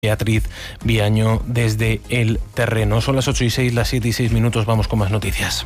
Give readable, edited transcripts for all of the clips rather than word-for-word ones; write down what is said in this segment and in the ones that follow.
Beatriz Viaño desde el terreno. Son las 8:06, las 7:06, vamos con más noticias.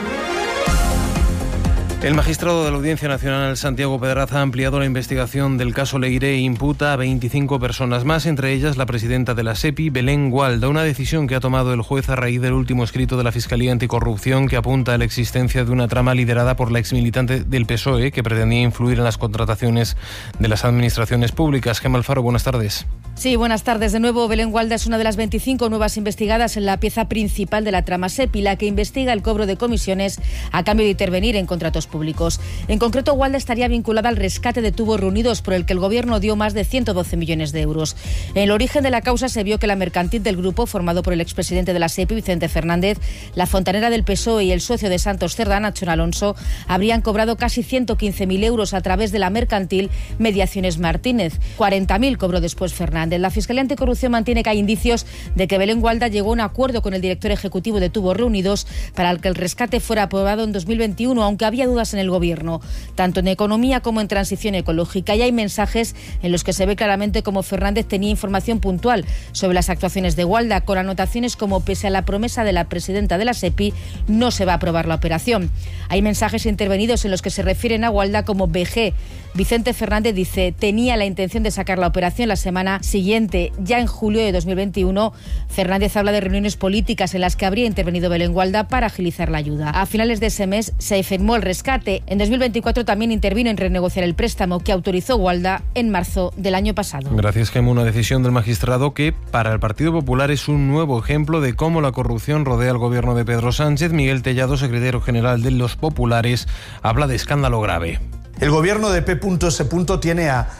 El magistrado de la Audiencia Nacional, Santiago Pedraza, ha ampliado la investigación del caso Leire e imputa a 25 personas más, entre ellas la presidenta de la SEPI, Belén Gualda, una decisión que ha tomado el juez a raíz del último escrito de la Fiscalía Anticorrupción que apunta a la existencia de una trama liderada por la exmilitante del PSOE que pretendía influir en las contrataciones de las administraciones públicas. Gemma Alfaro, buenas tardes. Sí, buenas tardes. De nuevo, Belén Gualda es una de las 25 nuevas investigadas en la pieza principal de la trama SEPI, la que investiga el cobro de comisiones a cambio de intervenir en contratos públicos. En concreto, Gualda estaría vinculada al rescate de tubos reunidos por el que el Gobierno dio más de 112 millones de euros. En el origen de la causa se vio que la mercantil del grupo, formado por el expresidente de la SEPI, Vicente Fernández, la fontanera del PSOE y el socio de Santos Cerdá, Nacho Alonso, habrían cobrado casi 115.000 euros a través de la mercantil Mediaciones Martínez. 40.000 cobró después Fernández. La Fiscalía Anticorrupción mantiene que hay indicios de que Belén Gualda llegó a un acuerdo con el director ejecutivo de Tubos Reunidos para que el rescate fuera aprobado en 2021, aunque había dudas en el Gobierno, tanto en economía como en transición ecológica. Y hay mensajes en los que se ve claramente cómo Fernández tenía información puntual sobre las actuaciones de Gualda, con anotaciones como: pese a la promesa de la presidenta de la SEPI, no se va a aprobar la operación. Hay mensajes intervenidos en los que se refieren a Gualda como BG. Vicente Fernández dice: tenía la intención de sacar la operación la semana siguiente. Ya en julio de 2021, Fernández habla de reuniones políticas en las que habría intervenido Belén Gualda para agilizar la ayuda. A finales de ese mes se firmó el rescate. En 2024 también intervino en renegociar el préstamo que autorizó Gualda en marzo del año pasado. Gracias, Gemma. Una decisión del magistrado que para el Partido Popular es un nuevo ejemplo de cómo la corrupción rodea al gobierno de Pedro Sánchez. Miguel Tellado, secretario general de los Populares, habla de escándalo grave. El gobierno de P.S. tiene a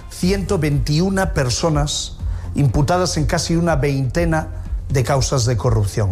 121 personas imputadas en casi una veintena de causas de corrupción.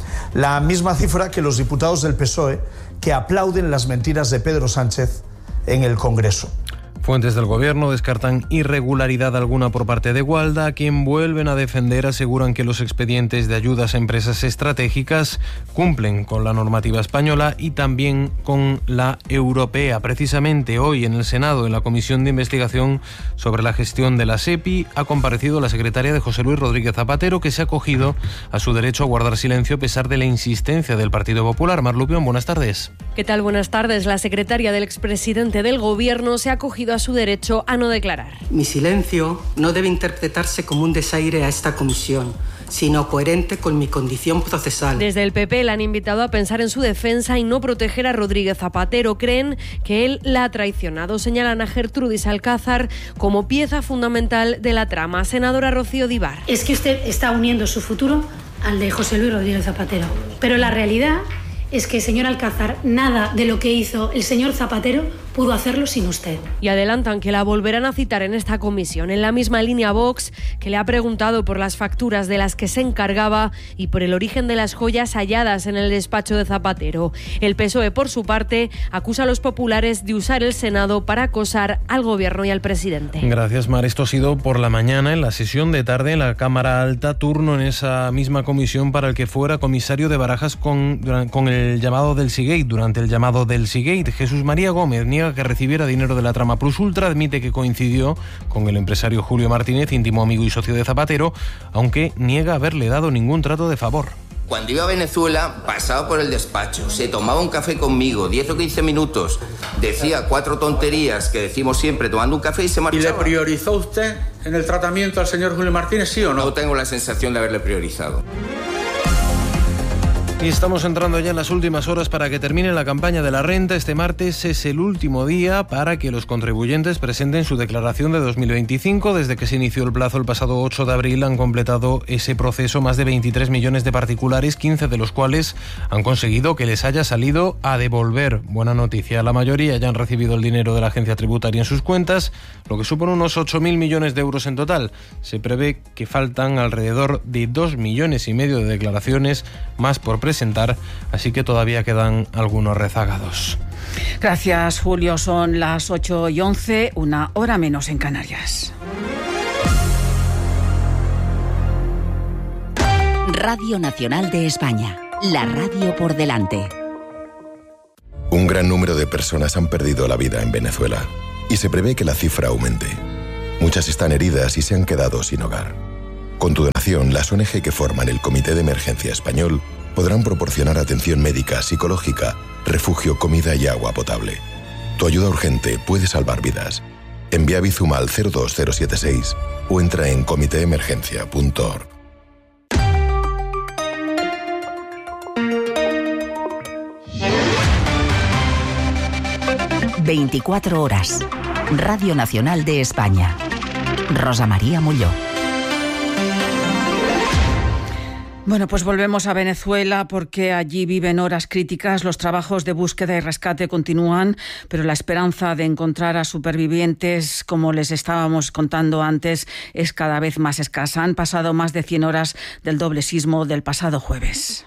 La misma cifra que los diputados del PSOE que aplauden las mentiras de Pedro Sánchez en el Congreso. Fuentes del Gobierno descartan irregularidad alguna por parte de Gualda, a quien vuelven a defender. Aseguran que los expedientes de ayudas a empresas estratégicas cumplen con la normativa española y también con la europea. Precisamente hoy en el Senado, en la Comisión de Investigación sobre la gestión de la SEPI, ha comparecido la secretaria de José Luis Rodríguez Zapatero, que se ha acogido a su derecho a guardar silencio a pesar de la insistencia del Partido Popular. Mar Lupión, buenas tardes. ¿Qué tal? Buenas tardes. La secretaria del expresidente del Gobierno se ha acogido a su derecho a no declarar. Mi silencio no debe interpretarse como un desaire a esta comisión, sino coherente con mi condición procesal. Desde el PP le han invitado a pensar en su defensa y no proteger a Rodríguez Zapatero. Creen que él la ha traicionado. Señalan a Gertrudis Alcázar como pieza fundamental de la trama. Senadora Rocío Díbar. Es que usted está uniendo su futuro al de José Luis Rodríguez Zapatero. Pero la realidad es que, señor Alcázar, nada de lo que hizo el señor Zapatero pudo hacerlo sin usted. Y adelantan que la volverán a citar en esta comisión. En la misma línea, Vox, que le ha preguntado por las facturas de las que se encargaba y por el origen de las joyas halladas en el despacho de Zapatero. El PSOE, por su parte, acusa a los populares de usar el Senado para acosar al Gobierno y al presidente. Gracias, Mar. Esto ha sido por la mañana. En la sesión de tarde, en la Cámara Alta, turno en esa misma comisión para el que fuera comisario de Barajas con el llamado del Seagate. Durante el llamado del Seagate, Jesús María Gómez niega que recibiera dinero de la trama Plus Ultra, admite que coincidió con el empresario Julio Martínez, íntimo amigo y socio de Zapatero, aunque niega haberle dado ningún trato de favor. Cuando iba a Venezuela, pasaba por el despacho, se tomaba un café conmigo, 10 o 15 minutos, decía 4 tonterías que decimos siempre tomando un café y se marchaba. ¿Y le priorizó usted en el tratamiento al señor Julio Martínez, sí o no? No tengo la sensación de haberle priorizado. Y estamos entrando ya en las últimas horas para que termine la campaña de la renta. Este martes es el último día para que los contribuyentes presenten su declaración de 2025. Desde que se inició el plazo el pasado 8 de abril han completado ese proceso más de 23 millones de particulares, 15 de los cuales han conseguido que les haya salido a devolver. Buena noticia, la mayoría ya han recibido el dinero de la agencia tributaria en sus cuentas, lo que supone unos 8.000 millones de euros en total. Se prevé que faltan alrededor de 2,5 millones de declaraciones más por presentar, así que todavía quedan algunos rezagados. Gracias, Julio. Son las 8:11, una hora menos en Canarias. Radio Nacional de España, la radio por delante. Un gran número de personas han perdido la vida en Venezuela y se prevé que la cifra aumente. Muchas están heridas y se han quedado sin hogar. Con tu donación, las ONG que forman el Comité de Emergencia Español podrán proporcionar atención médica, psicológica, refugio, comida y agua potable. Tu ayuda urgente puede salvar vidas. Envía Bizum al 02076 o entra en comiteemergencia.org. 24 horas. Radio Nacional de España. Rosa María Molló. Bueno, pues volvemos a Venezuela porque allí viven horas críticas. Los trabajos de búsqueda y rescate continúan, pero la esperanza de encontrar a supervivientes, como les estábamos contando antes, es cada vez más escasa. Han pasado más de 100 horas del doble sismo del pasado jueves.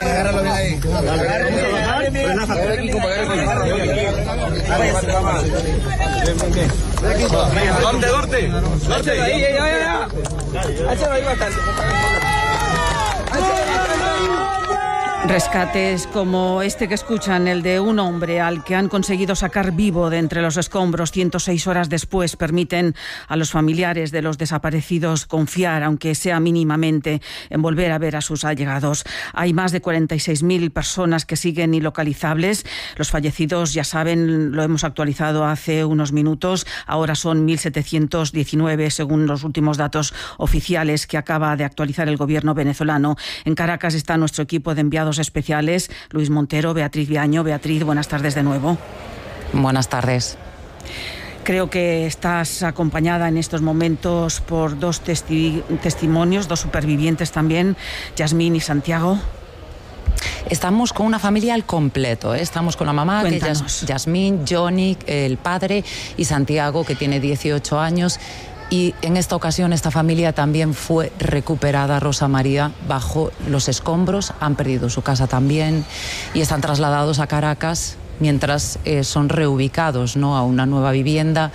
Rescates como este que escuchan, el de un hombre al que han conseguido sacar vivo de entre los escombros 106 horas después, permiten a los familiares de los desaparecidos confiar, aunque sea mínimamente, en volver a ver a sus allegados. Hay más de 46.000 personas que siguen ilocalizables. Los fallecidos, ya saben, lo hemos actualizado hace unos minutos, ahora son 1.719 según los últimos datos oficiales que acaba de actualizar el gobierno venezolano. En Caracas está nuestro equipo de enviados especiales, Luis Montero, Beatriz Viaño. Beatriz, buenas tardes de nuevo. Buenas tardes. Creo que estás acompañada en estos momentos por dos testimonios, dos supervivientes también, Yasmín y Santiago. Estamos con una familia al completo, ¿eh? Estamos con la mamá, Cuéntanos. que es Yasmín, Johnny, el padre, y Santiago, que tiene 18 años. Y en esta ocasión esta familia también fue recuperada, Rosa María, bajo los escombros. Han perdido su casa también y están trasladados a Caracas mientras son reubicados, ¿no?, a una nueva vivienda,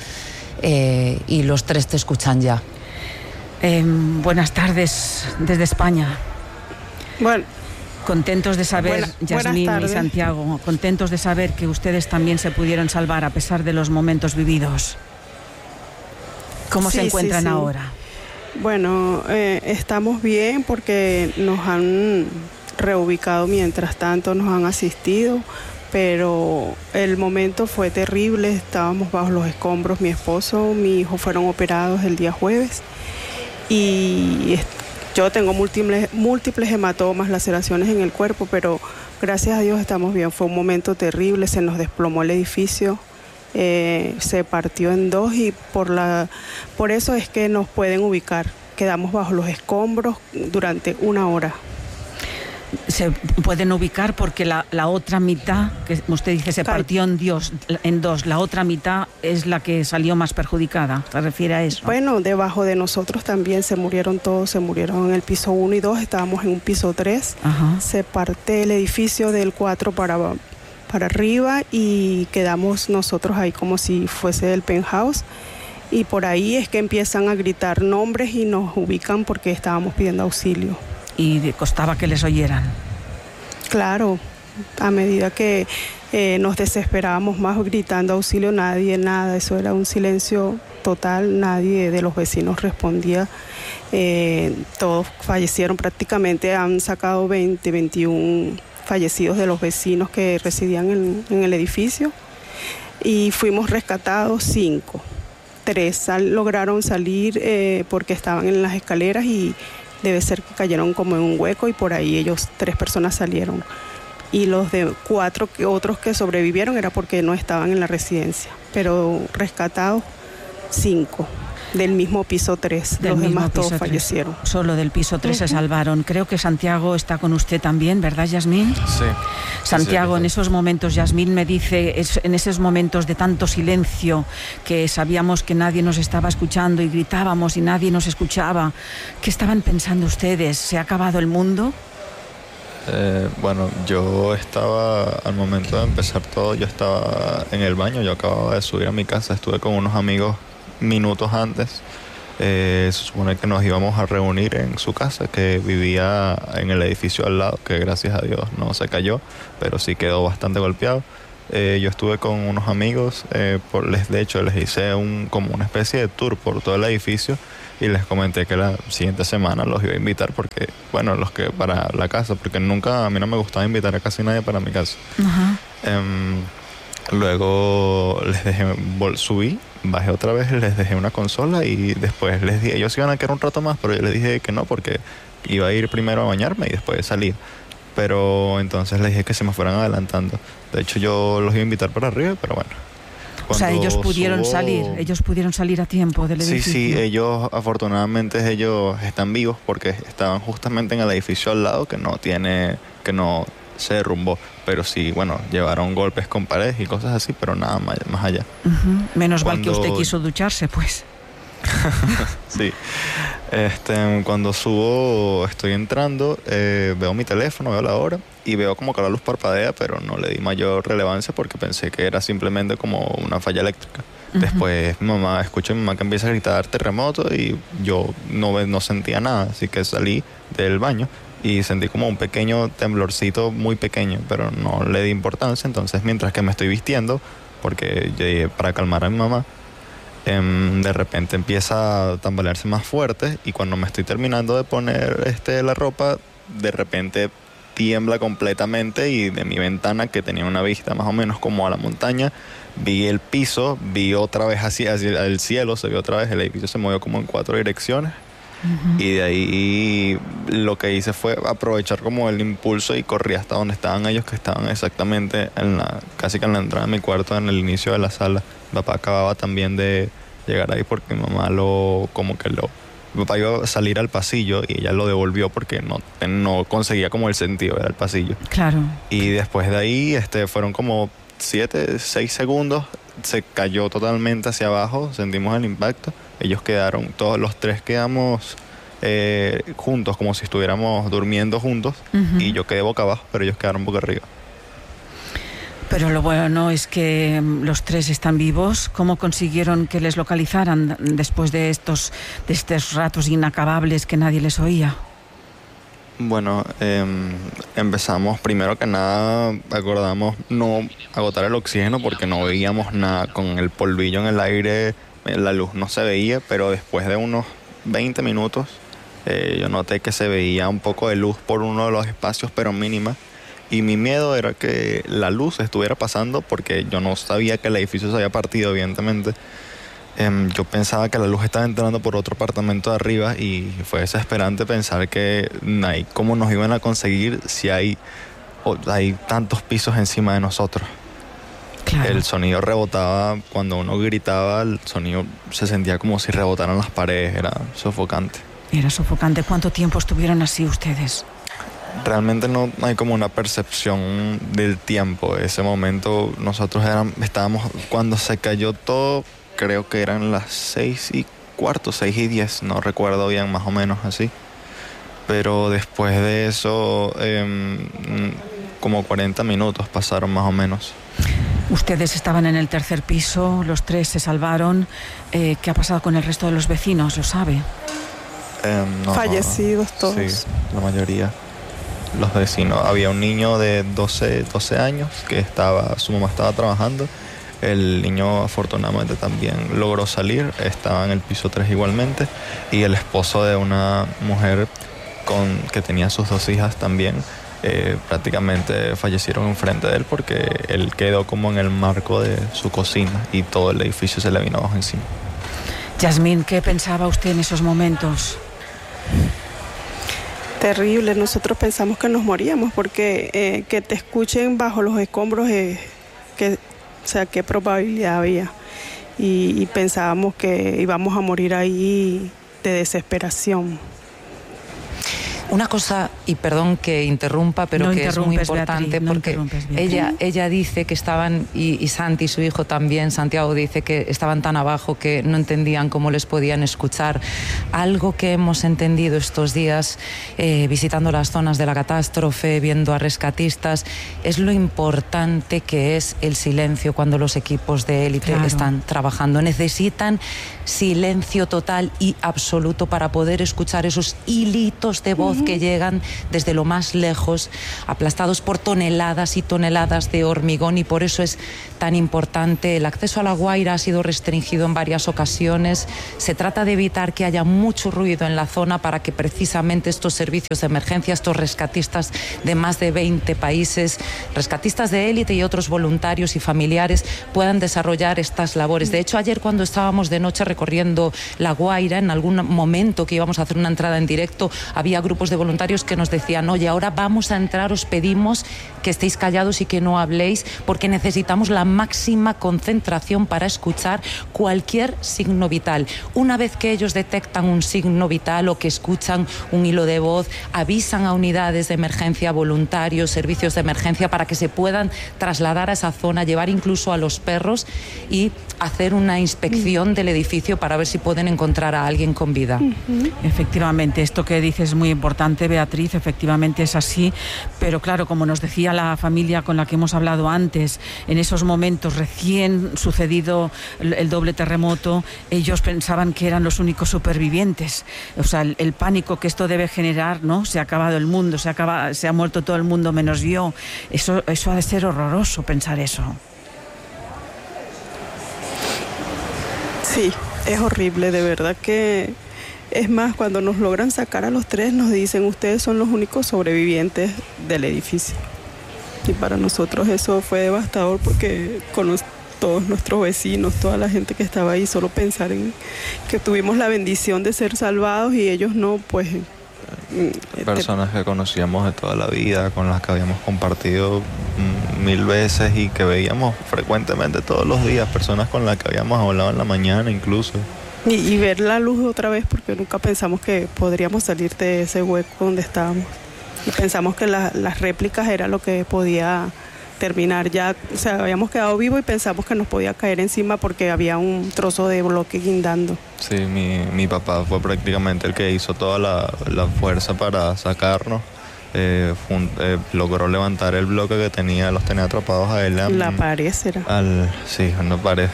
y los tres te escuchan ya. Buenas tardes desde España. Bueno, contentos de saber, Yasmín y tardes. Santiago, contentos de saber que ustedes también se pudieron salvar a pesar de los momentos vividos. ¿Cómo se encuentran ahora? Bueno, estamos bien porque nos han reubicado mientras tanto, nos han asistido, pero el momento fue terrible. Estábamos bajo los escombros, mi esposo, mi hijo fueron operados el día jueves y yo tengo múltiples hematomas, laceraciones en el cuerpo, pero gracias a Dios estamos bien. Fue un momento terrible, se nos desplomó el edificio. Se partió en dos y por eso es que nos pueden ubicar. Quedamos bajo los escombros durante 1 hora. Se pueden ubicar porque la otra mitad, que usted dice se partió en dos, la otra mitad es la que salió más perjudicada. ¿Se refiere a eso? Bueno, debajo de nosotros también se murieron todos, se murieron en el piso 1 y 2, estábamos en un piso 3. Ajá. Se parte el edificio del 4 para arriba y quedamos nosotros ahí como si fuese el penthouse, y por ahí es que empiezan a gritar nombres y nos ubican porque estábamos pidiendo auxilio. ¿Y costaba que les oyeran? Claro, a medida que nos desesperábamos más gritando auxilio, nada, eso era un silencio total, nadie de los vecinos respondía. Todos fallecieron prácticamente, han sacado 21 fallecidos de los vecinos que residían en el edificio y fuimos rescatados 5. 3 lograron salir porque estaban en las escaleras y debe ser que cayeron como en un hueco y por ahí 3 personas salieron. Y los de 4 otros que sobrevivieron era porque no estaban en la residencia, pero rescatados 5. Del mismo piso 3, los demás todos fallecieron. Solo del piso 3 se salvaron. Creo que Santiago está con usted también, ¿verdad, Yasmín? Sí. Santiago, en esos momentos, Yasmín me dice, en esos momentos de tanto silencio, que sabíamos que nadie nos estaba escuchando y gritábamos y nadie nos escuchaba, ¿qué estaban pensando ustedes? ¿Se ha acabado el mundo? Bueno, yo estaba, al momento de empezar todo, yo estaba en el baño, yo acababa de subir a mi casa, estuve con unos amigos minutos antes. Se supone que nos íbamos a reunir en su casa, que vivía en el edificio al lado, que gracias a Dios no se cayó, pero sí quedó bastante golpeado. Yo estuve con unos amigos, de hecho les hice como una especie de tour por todo el edificio y les comenté que la siguiente semana los iba a invitar porque, bueno, los que para la casa, porque nunca, a mí no me gustaba invitar a casi nadie para mi casa. Luego les dejé, subí, bajé otra vez, les dejé una consola y después les dije, ellos iban a quedar un rato más, pero yo les dije que no porque iba a ir primero a bañarme y después salir. Pero entonces les dije que se me fueran adelantando. De hecho, yo los iba a invitar para arriba, pero bueno. O sea, ellos pudieron salir a tiempo del edificio. Sí, ellos, afortunadamente, ellos están vivos porque estaban justamente en el edificio al lado que no se derrumbó. Pero sí, bueno, llevaron golpes con paredes y cosas así, pero nada más allá. Menos mal que usted quiso ducharse, pues. Sí. Cuando subo, estoy entrando, veo mi teléfono, veo la hora y veo como que la luz parpadea, pero no le di mayor relevancia porque pensé que era simplemente como una falla eléctrica. Después escucho a mi mamá que empieza a gritar terremoto y yo no sentía nada, así que salí del baño y sentí como un pequeño temblorcito muy pequeño, pero no le di importancia. Entonces, mientras que me estoy vistiendo, porque yo, para calmar a mi mamá, de repente empieza a tambalearse más fuerte y cuando me estoy terminando de poner la ropa, de repente tiembla completamente y de mi ventana, que tenía una vista más o menos como a la montaña, vi el piso, vi otra vez hacia el cielo, se vio otra vez, el edificio se movió como en 4 direcciones. Y de ahí lo que hice fue aprovechar como el impulso y corrí hasta donde estaban ellos, que estaban exactamente casi que en la entrada de mi cuarto, en el inicio de la sala. Mi papá acababa también de llegar ahí porque mi mamá mi papá iba a salir al pasillo y ella lo devolvió porque no conseguía como el sentido, era el pasillo. Claro. Y después de ahí fueron como 6 segundos, se cayó totalmente hacia abajo, sentimos el impacto. Ellos quedaron, todos los 3 quedamos juntos, como si estuviéramos durmiendo juntos, y yo quedé boca abajo, pero ellos quedaron boca arriba. Pero lo bueno es que los 3 están vivos. ¿Cómo consiguieron que les localizaran después de estos ratos inacabables que nadie les oía? Bueno, empezamos, primero que nada, acordamos no agotar el oxígeno porque no veíamos nada, con el polvillo en el aire, la luz no se veía, pero después de unos 20 minutos yo noté que se veía un poco de luz por uno de los espacios, pero mínima. Y mi miedo era que la luz estuviera pasando porque yo no sabía que el edificio se había partido, evidentemente. Yo pensaba que la luz estaba entrando por otro apartamento de arriba y fue desesperante pensar que cómo nos iban a conseguir si hay tantos pisos encima de nosotros. Claro. El sonido rebotaba, cuando uno gritaba, el sonido se sentía como si rebotaran las paredes, era sofocante. Era sofocante. ¿Cuánto tiempo estuvieron así ustedes? Realmente no hay como una percepción del tiempo. Ese momento nosotros estábamos, cuando se cayó todo, creo que eran las 6:15, 6:10, no recuerdo bien, más o menos así. Pero después de eso, como 40 minutos pasaron más o menos. Ustedes estaban en el 3er piso, los 3 se salvaron. ¿Qué ha pasado con el resto de los vecinos? ¿Lo sabe? Fallecidos todos. Sí, la mayoría. Los vecinos. Había un niño de 12 años que su mamá estaba trabajando. El niño afortunadamente también logró salir, estaba en el piso 3 igualmente. Y el esposo de una mujer que tenía sus 2 hijas también, prácticamente fallecieron enfrente de él porque él quedó como en el marco de su cocina y todo el edificio se le vino abajo encima. Yasmín, ¿qué pensaba usted en esos momentos? Terrible, nosotros pensamos que nos moríamos porque que te escuchen bajo los escombros, qué probabilidad había. Y pensábamos que íbamos a morir ahí de desesperación. Una cosa, y perdón que interrumpa, pero que es muy importante, Beatriz, porque ella dice que estaban, y Santi, su hijo también, Santiago, dice que estaban tan abajo que no entendían cómo les podían escuchar. Algo que hemos entendido estos días, visitando las zonas de la catástrofe, viendo a rescatistas, es lo importante que es el silencio cuando los equipos de élite están trabajando. Necesitan silencio total y absoluto para poder escuchar esos hilitos de voz que llegan desde lo más lejos, aplastados por toneladas y toneladas de hormigón, y por eso es tan importante. El acceso a La Guaira ha sido restringido en varias ocasiones. Se trata de evitar que haya mucho ruido en la zona para que precisamente estos servicios de emergencia, estos rescatistas de más de 20 países, rescatistas de élite y otros voluntarios y familiares puedan desarrollar estas labores. De hecho, ayer cuando estábamos de noche recorriendo La Guaira, en algún momento que íbamos a hacer una entrada en directo, había grupos de voluntarios que nos decían: oye, ahora vamos a entrar, os pedimos que estéis callados y que no habléis, porque necesitamos la máxima concentración para escuchar cualquier signo vital. Una vez que ellos detectan un signo vital o que escuchan un hilo de voz, avisan a unidades de emergencia, voluntarios, servicios de emergencia, para que se puedan trasladar a esa zona, llevar incluso a los perros y hacer una inspección del edificio para ver si pueden encontrar a alguien con vida. Efectivamente, esto que dices es muy importante, Beatriz, efectivamente es así, pero claro, como nos decía la familia con la que hemos hablado antes, en esos momentos recién sucedido el doble terremoto, ellos pensaban que eran los únicos supervivientes. O sea, el pánico que esto debe generar, ¿no? Se ha acabado el mundo, se ha muerto todo el mundo menos yo. Eso ha de ser horroroso, pensar eso. Sí, es horrible, de verdad que... Es más, cuando nos logran sacar a los 3, nos dicen: ustedes son los únicos sobrevivientes del edificio. Y para nosotros eso fue devastador, porque con todos nuestros vecinos, toda la gente que estaba ahí, solo pensar en que tuvimos la bendición de ser salvados y ellos no, pues... Personas que conocíamos de toda la vida, con las que habíamos compartido 1000 veces y que veíamos frecuentemente todos los días, personas con las que habíamos hablado en la mañana incluso. Y ver la luz otra vez, porque nunca pensamos que podríamos salir de ese hueco donde estábamos. Y pensamos que las réplicas era lo que podía terminar ya. O sea, habíamos quedado vivos y pensamos que nos podía caer encima porque había un trozo de bloque guindando. Sí, mi papá fue prácticamente el que hizo toda la fuerza para sacarnos. Logró levantar el bloque que los tenía atrapados a él. La pared será. Sí, una pared.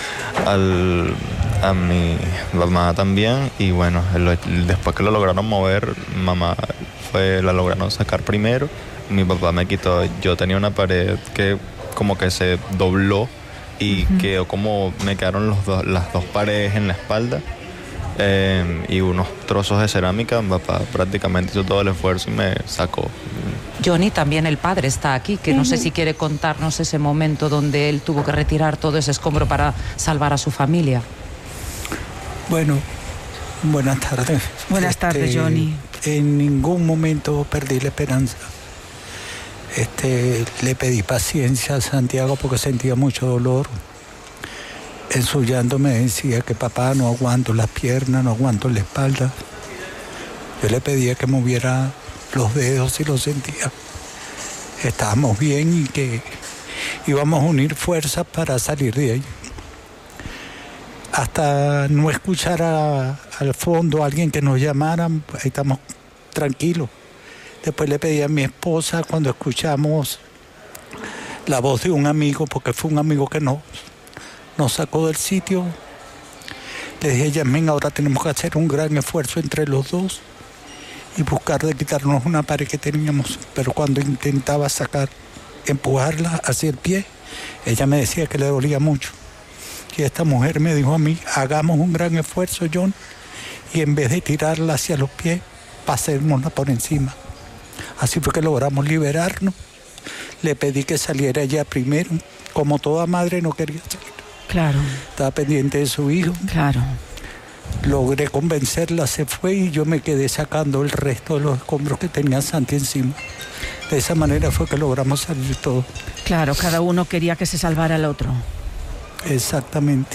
A mi mamá también, y bueno, después que lo lograron mover, mamá la lograron sacar primero, mi papá me quitó. Yo tenía una pared que como que se dobló y quedó como, me quedaron las dos paredes en la espalda, y unos trozos de cerámica. Mi papá prácticamente hizo todo el esfuerzo y me sacó. Johnny, también el padre está aquí, que no sé si quiere contarnos ese momento donde él tuvo que retirar todo ese escombro para salvar a su familia. Bueno, buenas tardes. Buenas tardes, Johnny. En ningún momento perdí la esperanza. Le pedí paciencia a Santiago porque sentía mucho dolor. En su llanto me decía que: papá, no aguanto las piernas, no aguanto la espalda. Yo le pedía que moviera los dedos y lo sentía. Estábamos bien y que íbamos a unir fuerzas para salir de ahí. Hasta no escuchar al fondo a alguien que nos llamara, ahí estamos tranquilos. Después le pedí a mi esposa, cuando escuchamos la voz de un amigo, porque fue un amigo que nos sacó del sitio, le dije: Yasmín, ahora tenemos que hacer un gran esfuerzo entre los dos y buscar de quitarnos una pared que teníamos. Pero cuando intentaba empujarla hacia el pie, ella me decía que le dolía mucho. Y esta mujer me dijo a mí: hagamos un gran esfuerzo, John, y en vez de tirarla hacia los pies, pasémosla por encima. Así fue que logramos liberarnos. Le pedí que saliera ella primero. Como toda madre, no quería salir. Claro. Estaba pendiente de su hijo. Claro. Logré convencerla, se fue y yo me quedé sacando el resto de los escombros que tenía Santi encima. De esa manera fue que logramos salir todos. Claro, cada uno quería que se salvara al otro. Exactamente.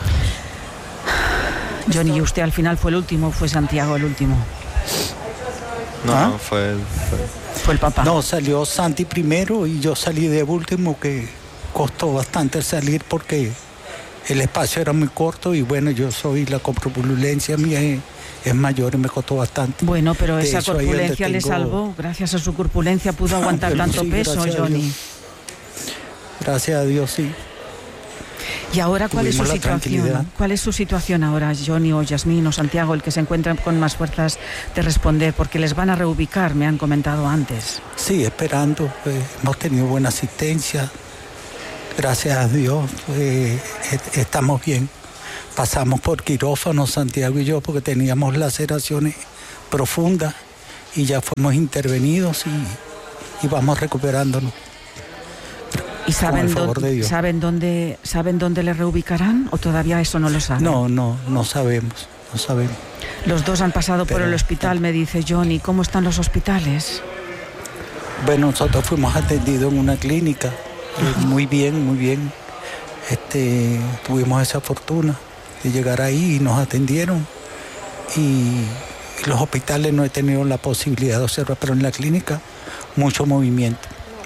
Johnny, ¿y usted al final fue el último o fue Santiago el último? No, fue el papá. No, salió Santi primero y yo salí de último, que costó bastante salir porque el espacio era muy corto y bueno, la corpulencia mía es mayor y me costó bastante. Bueno, pero esa corpulencia le salvó. Gracias a su corpulencia pudo aguantar tanto peso, Johnny. Gracias a Dios, sí. ¿Y ahora cuál es su situación? ¿Cuál es su situación ahora, Johnny o Yasmín o Santiago, el que se encuentran con más fuerzas de responder? Porque les van a reubicar, me han comentado antes. Sí, esperando. Hemos tenido buena asistencia. Gracias a Dios, estamos bien. Pasamos por quirófano, Santiago y yo, porque teníamos laceraciones profundas y ya fuimos intervenidos y vamos recuperándonos. ¿Y saben dónde le reubicarán o todavía eso no lo saben? No sabemos. Los dos han pasado por el hospital, me dice Johnny. ¿Cómo están los hospitales? Bueno, nosotros fuimos atendidos en una clínica. Muy bien. Tuvimos esa fortuna de llegar ahí y nos atendieron. Y los hospitales no he tenido la posibilidad de observar, pero en la clínica mucho movimiento.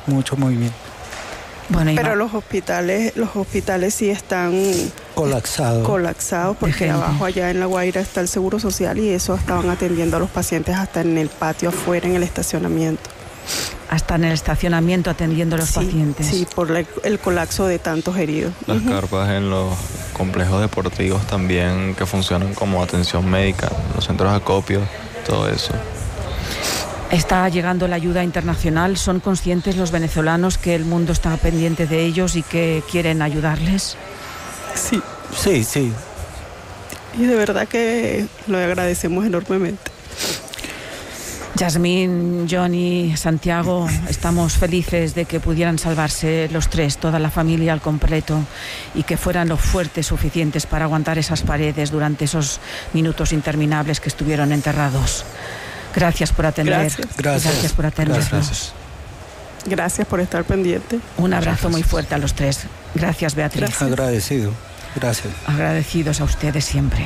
Bueno, pero los hospitales sí están colapsados porque abajo allá en La Guaira está el Seguro Social y eso estaban atendiendo a los pacientes hasta en el patio afuera, en el estacionamiento. Hasta en el estacionamiento atendiendo a los pacientes. Sí, por el colapso de tantos heridos. Las carpas en los complejos deportivos también que funcionan como atención médica, los centros de acopio, todo eso. Está llegando la ayuda internacional. ¿Son conscientes los venezolanos que el mundo está pendiente de ellos y que quieren ayudarles? Sí. Y de verdad que lo agradecemos enormemente. Yasmín, Johnny, Santiago, estamos felices de que pudieran salvarse los tres, toda la familia al completo, y que fueran lo fuertes suficientes para aguantar esas paredes durante esos minutos interminables que estuvieron enterrados. Gracias por atender. Gracias por atendernos. Gracias por estar pendiente. Un abrazo muy fuerte a los tres. Gracias, Beatriz. Agradecido. Gracias. Agradecidos a ustedes siempre.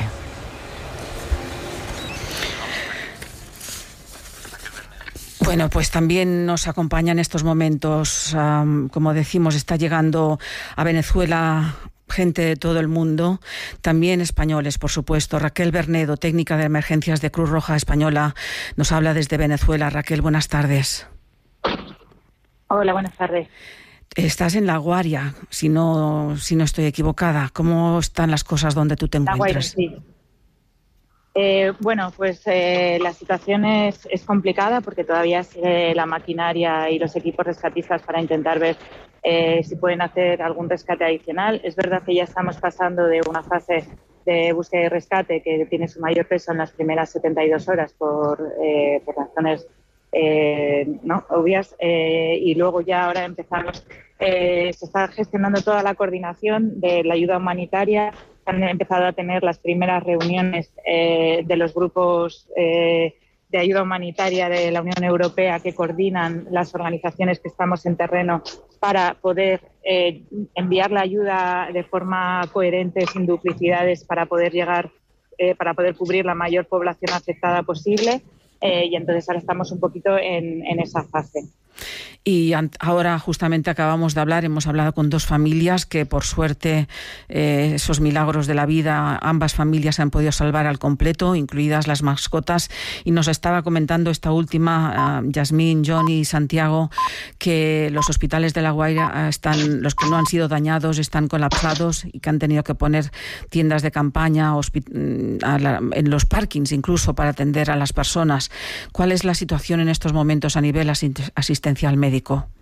Bueno, pues también nos acompaña en estos momentos, como decimos, está llegando a Venezuela gente de todo el mundo, también españoles, por supuesto. Raquel Bernedo, técnica de emergencias de Cruz Roja Española, nos habla desde Venezuela. Raquel, buenas tardes. Hola, buenas tardes. Estás en La Guaira, si no estoy equivocada. ¿Cómo están las cosas donde tú te encuentras? La Guaira, sí. Bueno, pues la situación es complicada porque todavía sigue la maquinaria y los equipos rescatistas para intentar ver si pueden hacer algún rescate adicional. Es verdad que ya estamos pasando de una fase de búsqueda y rescate que tiene su mayor peso en las primeras 72 horas por razones no obvias, y luego ya ahora empezamos, se está gestionando toda la coordinación de la ayuda humanitaria. Han empezado a tener las primeras reuniones de los grupos de ayuda humanitaria de la Unión Europea que coordinan las organizaciones que estamos en terreno para poder enviar la ayuda de forma coherente, sin duplicidades, para poder llegar, para poder cubrir la mayor población afectada posible. Y entonces ahora estamos un poquito en esa fase. Y ahora justamente hemos hablado con dos familias que por suerte esos milagros de la vida, ambas familias se han podido salvar al completo, incluidas las mascotas, y nos estaba comentando esta última, Yasmín, Johnny y Santiago, que los hospitales de La Guaira los que no han sido dañados están colapsados y que han tenido que poner tiendas de campaña en los parkings incluso para atender a las personas. ¿Cuál es la situación en estos momentos a nivel asistencial médico?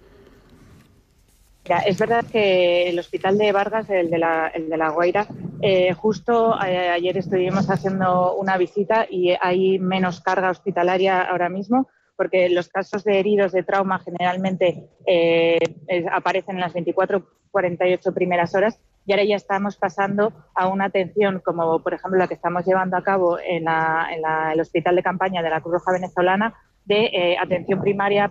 Es verdad que el hospital de Vargas, el de la Guaira, justo ayer estuvimos haciendo una visita y hay menos carga hospitalaria ahora mismo, porque los casos de heridos de trauma generalmente aparecen en las 24-48 primeras horas, y ahora ya estamos pasando a una atención como, por ejemplo, la que estamos llevando a cabo en el hospital de campaña de la Cruz Roja venezolana, de atención primaria.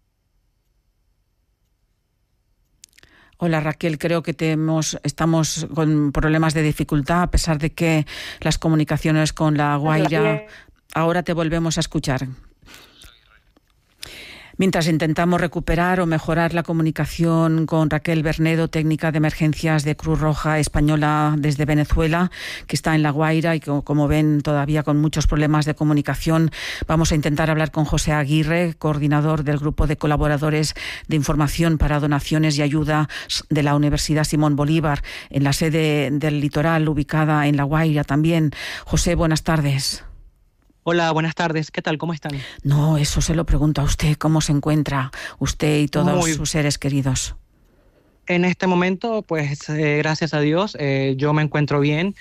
Hola Raquel, creo que estamos con problemas de dificultad a pesar de que las comunicaciones con La Guaira. Ahora te volvemos a escuchar. Mientras intentamos recuperar o mejorar la comunicación con Raquel Bernedo, técnica de emergencias de Cruz Roja Española desde Venezuela, que está en La Guaira y que, como ven, todavía con muchos problemas de comunicación, vamos a intentar hablar con José Aguirre, coordinador del Grupo de Colaboradores de Información para Donaciones y Ayuda de la Universidad Simón Bolívar, en la sede del Litoral, ubicada en La Guaira también. José, buenas tardes. Hola, buenas tardes. ¿Qué tal? ¿Cómo están? No, eso se lo pregunto a usted. ¿Cómo se encuentra usted y todos sus seres queridos? En este momento, pues gracias a Dios, yo me encuentro bien,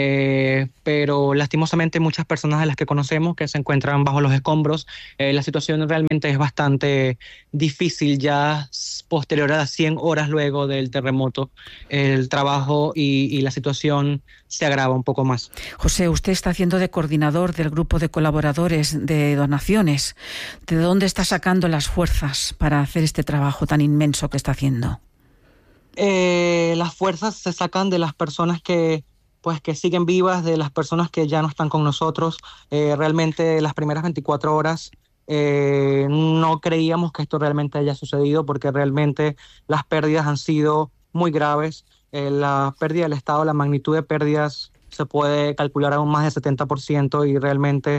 pero lastimosamente muchas personas de las que conocemos que se encuentran bajo los escombros, la situación realmente es bastante difícil ya posterior a las 100 horas luego del terremoto. El trabajo y la situación se agrava un poco más. José, usted está haciendo de coordinador del grupo de colaboradores de donaciones. ¿De dónde está sacando las fuerzas para hacer este trabajo tan inmenso que está haciendo? Las fuerzas se sacan de las personas que siguen vivas, de las personas que ya no están con nosotros. Realmente las primeras 24 horas no creíamos que esto realmente haya sucedido, porque realmente las pérdidas han sido muy graves. La pérdida del Estado, la magnitud de pérdidas se puede calcular aún más del 70%, y realmente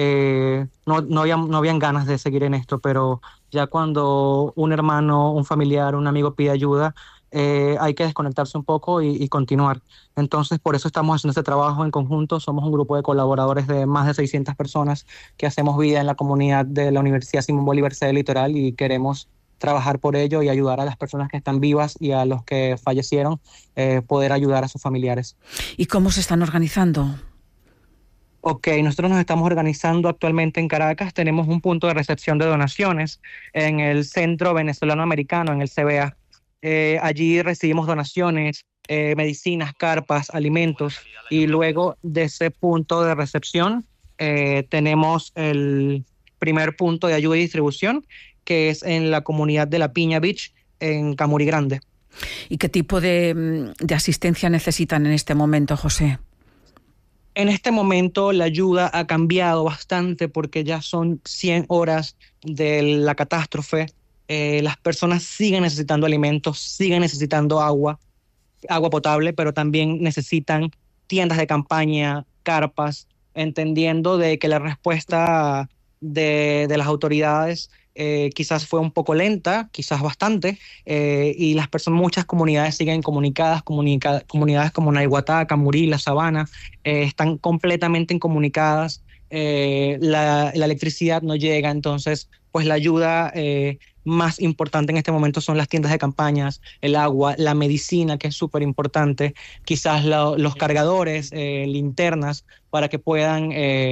no habían ganas de seguir en esto, pero ya cuando un hermano, un familiar, un amigo pide ayuda, hay que desconectarse un poco y continuar. Entonces, por eso estamos haciendo este trabajo en conjunto. Somos un grupo de colaboradores de más de 600 personas que hacemos vida en la comunidad de la Universidad Simón Bolívar sede Litoral, y queremos trabajar por ello y ayudar a las personas que están vivas y a los que fallecieron, poder ayudar a sus familiares. ¿Y cómo se están organizando? Ok, nosotros nos estamos organizando actualmente en Caracas. Tenemos un punto de recepción de donaciones en el Centro Venezolano Americano, en el CBA. Allí recibimos donaciones, medicinas, carpas, alimentos, y luego de ese punto de recepción tenemos el primer punto de ayuda y distribución, que es en la comunidad de La Piña Beach, en Camurí Grande. ¿Y qué tipo de asistencia necesitan en este momento, José? En este momento la ayuda ha cambiado bastante, porque ya son 100 horas de la catástrofe. Las personas siguen necesitando alimentos, siguen necesitando agua potable, pero también necesitan tiendas de campaña, carpas, entendiendo de que la respuesta de las autoridades quizás fue un poco lenta, quizás bastante, y muchas comunidades siguen comunicadas, comunidades como Naiguatá, Camurí, La Sabana, están completamente incomunicadas. La electricidad no llega, entonces pues la ayuda más importante en este momento son las tiendas de campañas, el agua, la medicina, que es súper importante, quizás los cargadores, linternas, para que puedan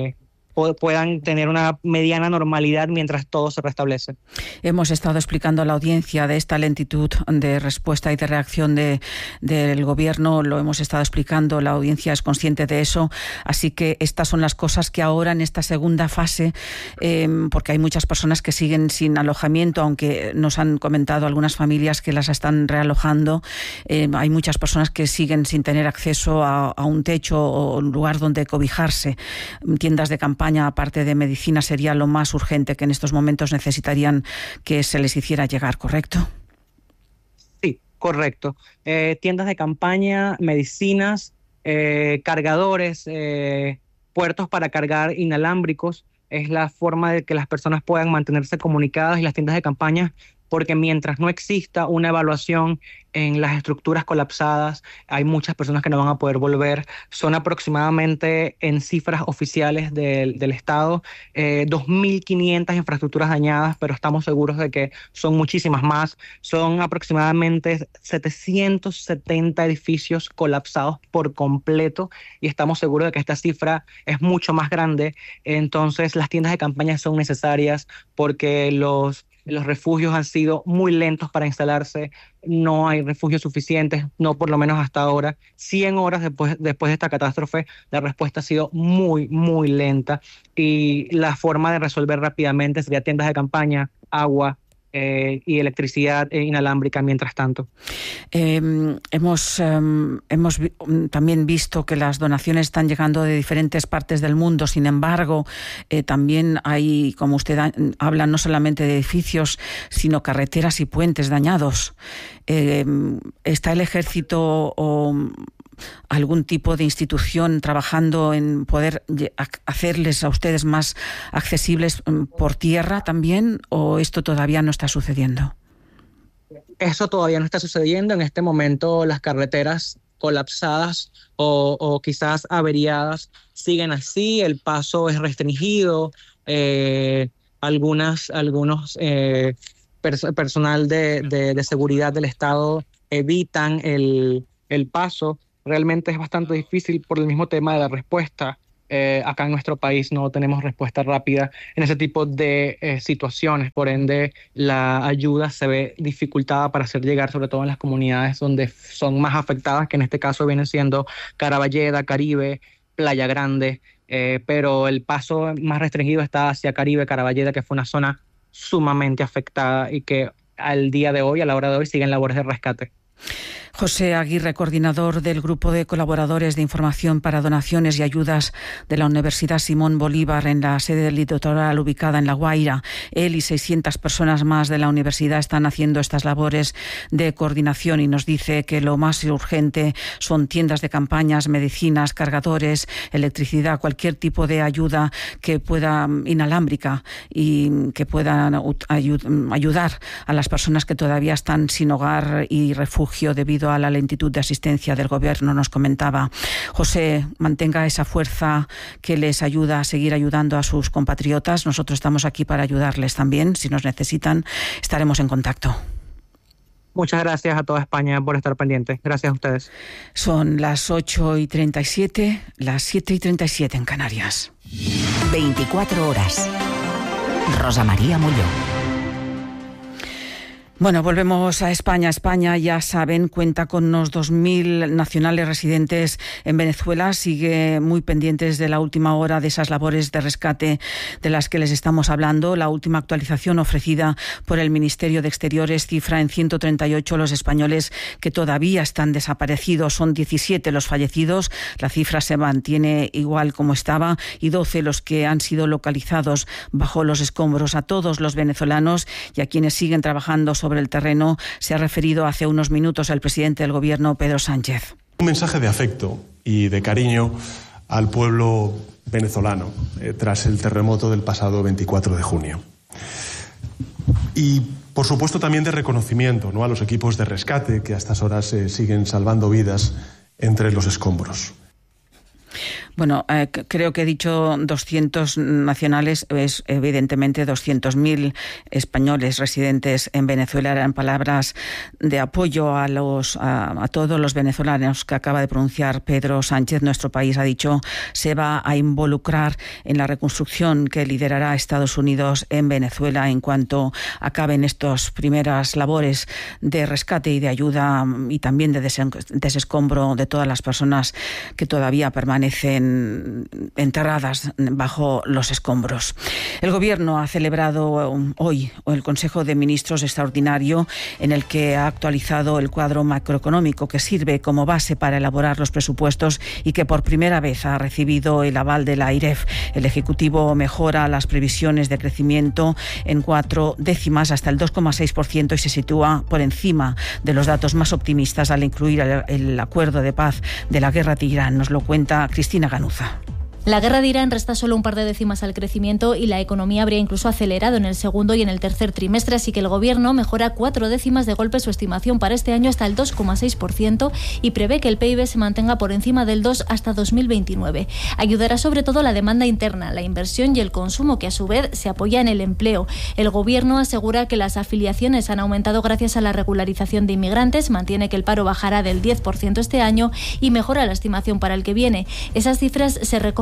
tener una mediana normalidad mientras todo se restablece. Hemos estado explicando a la audiencia de esta lentitud de respuesta y de reacción del gobierno, lo hemos estado explicando, la audiencia es consciente de eso, así que estas son las cosas que ahora en esta segunda fase, porque hay muchas personas que siguen sin alojamiento, aunque nos han comentado algunas familias que las están realojando, hay muchas personas que siguen sin tener acceso a un techo o un lugar donde cobijarse. Tiendas de campaña, aparte de medicina, sería lo más urgente que en estos momentos necesitarían que se les hiciera llegar, ¿correcto? Sí, correcto. Tiendas de campaña, medicinas, cargadores, puertos para cargar inalámbricos, es la forma de que las personas puedan mantenerse comunicadas, y las tiendas de campaña, porque mientras no exista una evaluación en las estructuras colapsadas, hay muchas personas que no van a poder volver. Son aproximadamente, en cifras oficiales del Estado, 2.500 infraestructuras dañadas, pero estamos seguros de que son muchísimas más. Son aproximadamente 770 edificios colapsados por completo, y estamos seguros de que esta cifra es mucho más grande. Entonces, las tiendas de campaña son necesarias, porque los refugios han sido muy lentos para instalarse, no hay refugios suficientes, no por lo menos hasta ahora. 100 horas después de esta catástrofe, la respuesta ha sido muy, muy lenta, y la forma de resolver rápidamente sería tiendas de campaña, agua, y electricidad inalámbrica mientras tanto. Hemos también visto que las donaciones están llegando de diferentes partes del mundo. Sin embargo, también hay, como usted habla, no solamente de edificios, sino carreteras y puentes dañados. ¿Está el ejército o algún tipo de institución trabajando en poder hacerles a ustedes más accesibles por tierra también, o esto todavía no está sucediendo? Eso todavía no está sucediendo. En este momento las carreteras colapsadas o quizás averiadas siguen así, el paso es restringido, algunos personal de seguridad del Estado evitan el paso. Realmente es bastante difícil por el mismo tema de la respuesta. Acá en nuestro país no tenemos respuesta rápida en ese tipo de situaciones. Por ende, la ayuda se ve dificultada para hacer llegar, sobre todo en las comunidades donde son más afectadas, que en este caso vienen siendo Caraballeda, Caribe, Playa Grande, pero el paso más restringido está hacia Caribe, Caraballeda, que fue una zona sumamente afectada y que al día de hoy, a la hora de hoy, siguen labores de rescate. José Aguirre, coordinador del Grupo de Colaboradores de Información para Donaciones y Ayudas de la Universidad Simón Bolívar en la sede del litoral ubicada en La Guaira. Él y 600 personas más de la universidad están haciendo estas labores de coordinación y nos dice que lo más urgente son tiendas de campañas, medicinas, cargadores, electricidad, cualquier tipo de ayuda que pueda, inalámbrica, y que pueda ayudar a las personas que todavía están sin hogar y refugio debido a la lentitud de asistencia del gobierno, nos comentaba. José, mantenga esa fuerza que les ayuda a seguir ayudando a sus compatriotas. Nosotros estamos aquí para ayudarles también. Si nos necesitan, estaremos en contacto. Muchas gracias a toda España por estar pendientes. Gracias a ustedes. Son las 8:37, las 7:37 en Canarias. 24 horas. Rosa María Molló. Bueno, volvemos a España. España, ya saben, cuenta con unos 2.000 nacionales residentes en Venezuela. Sigue muy pendientes de la última hora de esas labores de rescate de las que les estamos hablando. La última actualización ofrecida por el Ministerio de Exteriores cifra en 138 los españoles que todavía están desaparecidos. Son 17 los fallecidos. La cifra se mantiene igual como estaba y 12 los que han sido localizados bajo los escombros. A todos los venezolanos y a quienes siguen trabajando sobre el terreno se ha referido hace unos minutos el presidente del Gobierno, Pedro Sánchez. Un mensaje de afecto y de cariño al pueblo venezolano tras el terremoto del pasado 24 de junio. Y, por supuesto, también de reconocimiento, ¿no?, a los equipos de rescate que a estas horas siguen salvando vidas entre los escombros. Bueno, creo que he dicho 200 nacionales, es evidentemente 200.000 españoles residentes en Venezuela. Eran palabras de apoyo a todos los venezolanos que acaba de pronunciar Pedro Sánchez. Nuestro país, ha dicho, se va a involucrar en la reconstrucción que liderará Estados Unidos en Venezuela en cuanto acaben estas primeras labores de rescate y de ayuda y también de desescombro de todas las personas que todavía permanecen enterradas bajo los escombros. El Gobierno ha celebrado hoy el Consejo de Ministros extraordinario en el que ha actualizado el cuadro macroeconómico que sirve como base para elaborar los presupuestos y que por primera vez ha recibido el aval de la AIREF. El Ejecutivo mejora las previsiones de crecimiento en 4 décimas hasta el 2,6% y se sitúa por encima de los datos más optimistas al incluir el acuerdo de paz de la guerra de Irán. Nos lo cuenta Cristina Ganuza. La guerra de Irán resta solo un par de décimas al crecimiento y la economía habría incluso acelerado en el segundo y en el tercer trimestre, así que el Gobierno mejora 4 décimas de golpe su estimación para este año hasta el 2,6% y prevé que el PIB se mantenga por encima del 2 hasta 2029. Ayudará sobre todo la demanda interna, la inversión y el consumo, que a su vez se apoya en el empleo. El Gobierno asegura que las afiliaciones han aumentado gracias a la regularización de inmigrantes, mantiene que el paro bajará del 10% este año y mejora la estimación para el que viene. Esas cifras se recogen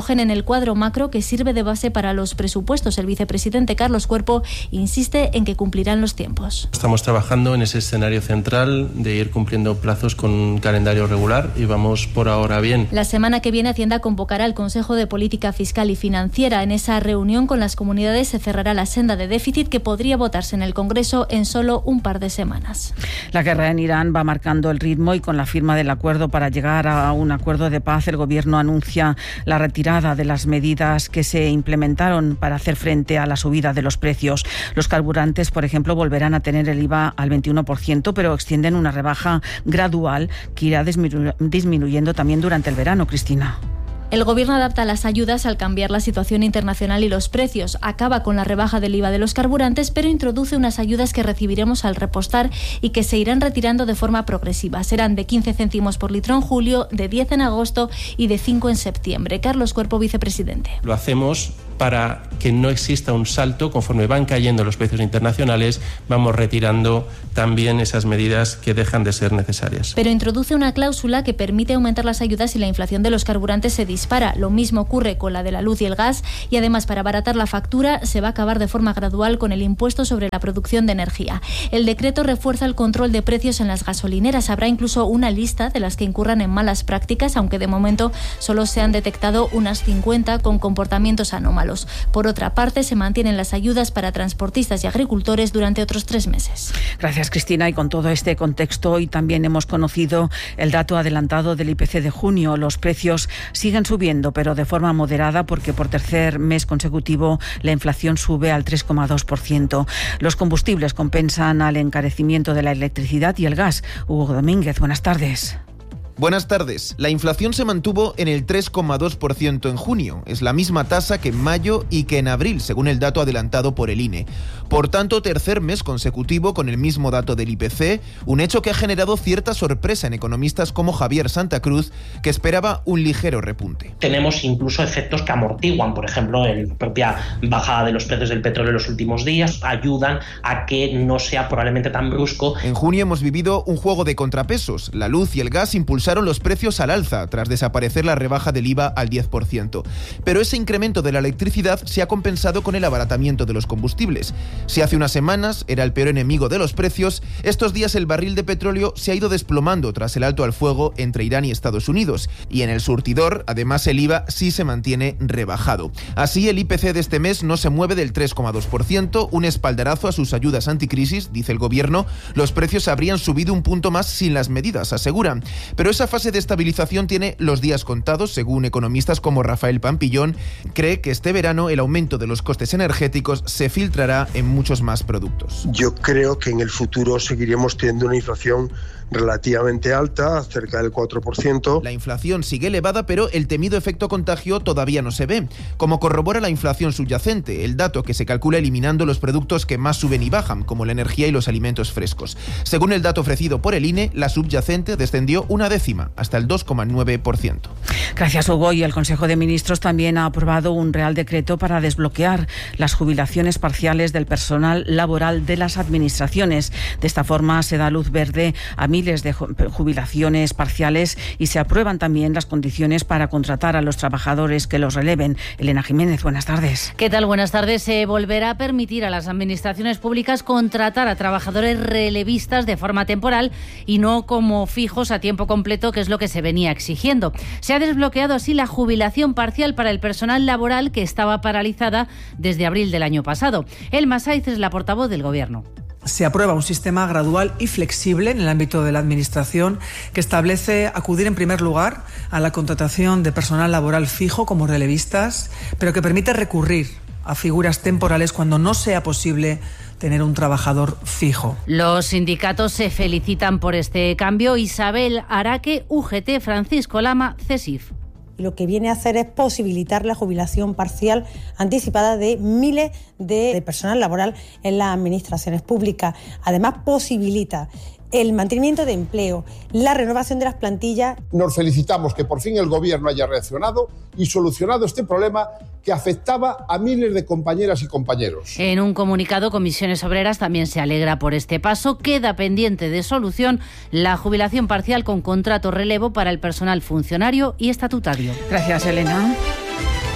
recogen en el cuadro macro que sirve de base para los presupuestos. El vicepresidente Carlos Cuerpo insiste en que cumplirán los tiempos. Estamos trabajando en ese escenario central de ir cumpliendo plazos con un calendario regular y vamos por ahora bien. La semana que viene Hacienda convocará el Consejo de Política Fiscal y Financiera. En esa reunión con las comunidades se cerrará la senda de déficit que podría votarse en el Congreso en solo un par de semanas. La guerra en Irán va marcando el ritmo y con la firma del acuerdo para llegar a un acuerdo de paz, el Gobierno anuncia la retirada de las medidas que se implementaron para hacer frente a la subida de los precios. Los carburantes, por ejemplo, volverán a tener el IVA al 21%, pero extienden una rebaja gradual que irá disminuyendo también durante el verano, Cristina. El Gobierno adapta las ayudas al cambiar la situación internacional y los precios. Acaba con la rebaja del IVA de los carburantes, pero introduce unas ayudas que recibiremos al repostar y que se irán retirando de forma progresiva. Serán de 15 céntimos por litro en julio, de 10 en agosto y de 5 en septiembre. Carlos Cuerpo, vicepresidente. Lo hacemos para que no exista un salto. Conforme van cayendo los precios internacionales, vamos retirando también esas medidas que dejan de ser necesarias. Pero introduce una cláusula que permite aumentar las ayudas si la inflación de los carburantes se dispara. Lo mismo ocurre con la de la luz y el gas, y además, para abaratar la factura, se va a acabar de forma gradual con el impuesto sobre la producción de energía. El decreto refuerza el control de precios en las gasolineras. Habrá incluso una lista de las que incurran en malas prácticas, aunque de momento solo se han detectado unas 50 con comportamientos anómalos. Por otra parte, se mantienen las ayudas para transportistas y agricultores durante otros 3 meses. Gracias, Cristina. Y con todo este contexto, hoy también hemos conocido el dato adelantado del IPC de junio. Los precios siguen subiendo, pero de forma moderada, porque por tercer mes consecutivo la inflación sube al 3,2%. Los combustibles compensan al encarecimiento de la electricidad y el gas. Hugo Domínguez, buenas tardes. Buenas tardes. La inflación se mantuvo en el 3,2% en junio. Es la misma tasa que en mayo y que en abril, según el dato adelantado por el INE. Por tanto, tercer mes consecutivo con el mismo dato del IPC, un hecho que ha generado cierta sorpresa en economistas como Javier Santa Cruz, que esperaba un ligero repunte. Tenemos incluso efectos que amortiguan, por ejemplo, la propia bajada de los precios del petróleo en los últimos días, ayudan a que no sea probablemente tan brusco. En junio hemos vivido un juego de contrapesos. La luz y el gas impulsaron los precios al alza tras desaparecer la rebaja del IVA al 10%. Pero ese incremento de la electricidad se ha compensado con el abaratamiento de los combustibles. Si hace unas semanas era el peor enemigo de los precios, estos días el barril de petróleo se ha ido desplomando tras el alto al fuego entre Irán y Estados Unidos. Y en el surtidor, además, el IVA sí se mantiene rebajado. Así, el IPC de este mes no se mueve del 3,2%, un espaldarazo a sus ayudas anticrisis, dice el Gobierno. Los precios habrían subido un punto más sin las medidas, aseguran. Pero esa fase de estabilización tiene los días contados, según economistas como Rafael Pampillón. Cree que este verano el aumento de los costes energéticos se filtrará en muchos más productos. Yo creo que en el futuro seguiremos teniendo una inflación relativamente alta, cerca del 4%. La inflación sigue elevada, pero el temido efecto contagio todavía no se ve, como corrobora la inflación subyacente, el dato que se calcula eliminando los productos que más suben y bajan, como la energía y los alimentos frescos. Según el dato ofrecido por el INE, la subyacente descendió 0,1, hasta el 2,9%. Gracias, Hugo. Y el Consejo de Ministros también ha aprobado un Real Decreto para desbloquear las jubilaciones parciales del personal laboral de las administraciones. De esta forma se da luz verde a miles de jubilaciones parciales y se aprueban también las condiciones para contratar a los trabajadores que los releven. Elena Jiménez, buenas tardes. ¿Qué tal? Buenas tardes. Se volverá a permitir a las administraciones públicas contratar a trabajadores relevistas de forma temporal y no como fijos a tiempo completo, que es lo que se venía exigiendo. Se ha desbloqueado así la jubilación parcial para el personal laboral que estaba paralizada desde abril del año pasado. Elma Sáiz es la portavoz del Gobierno. Se aprueba un sistema gradual y flexible en el ámbito de la Administración que establece acudir en primer lugar a la contratación de personal laboral fijo como relevistas, pero que permite recurrir a figuras temporales cuando no sea posible tener un trabajador fijo. Los sindicatos se felicitan por este cambio. Isabel Araque, UGT, Francisco Lama, CESIF. Lo que viene a hacer es posibilitar la jubilación parcial anticipada de miles de personal laboral en las administraciones públicas. Además, posibilita el mantenimiento de empleo, la renovación de las plantillas. Nos felicitamos que por fin el Gobierno haya reaccionado y solucionado este problema que afectaba a miles de compañeras y compañeros. En un comunicado, Comisiones Obreras también se alegra por este paso. Queda pendiente de solución la jubilación parcial con contrato relevo para el personal funcionario y estatutario. Gracias, Elena.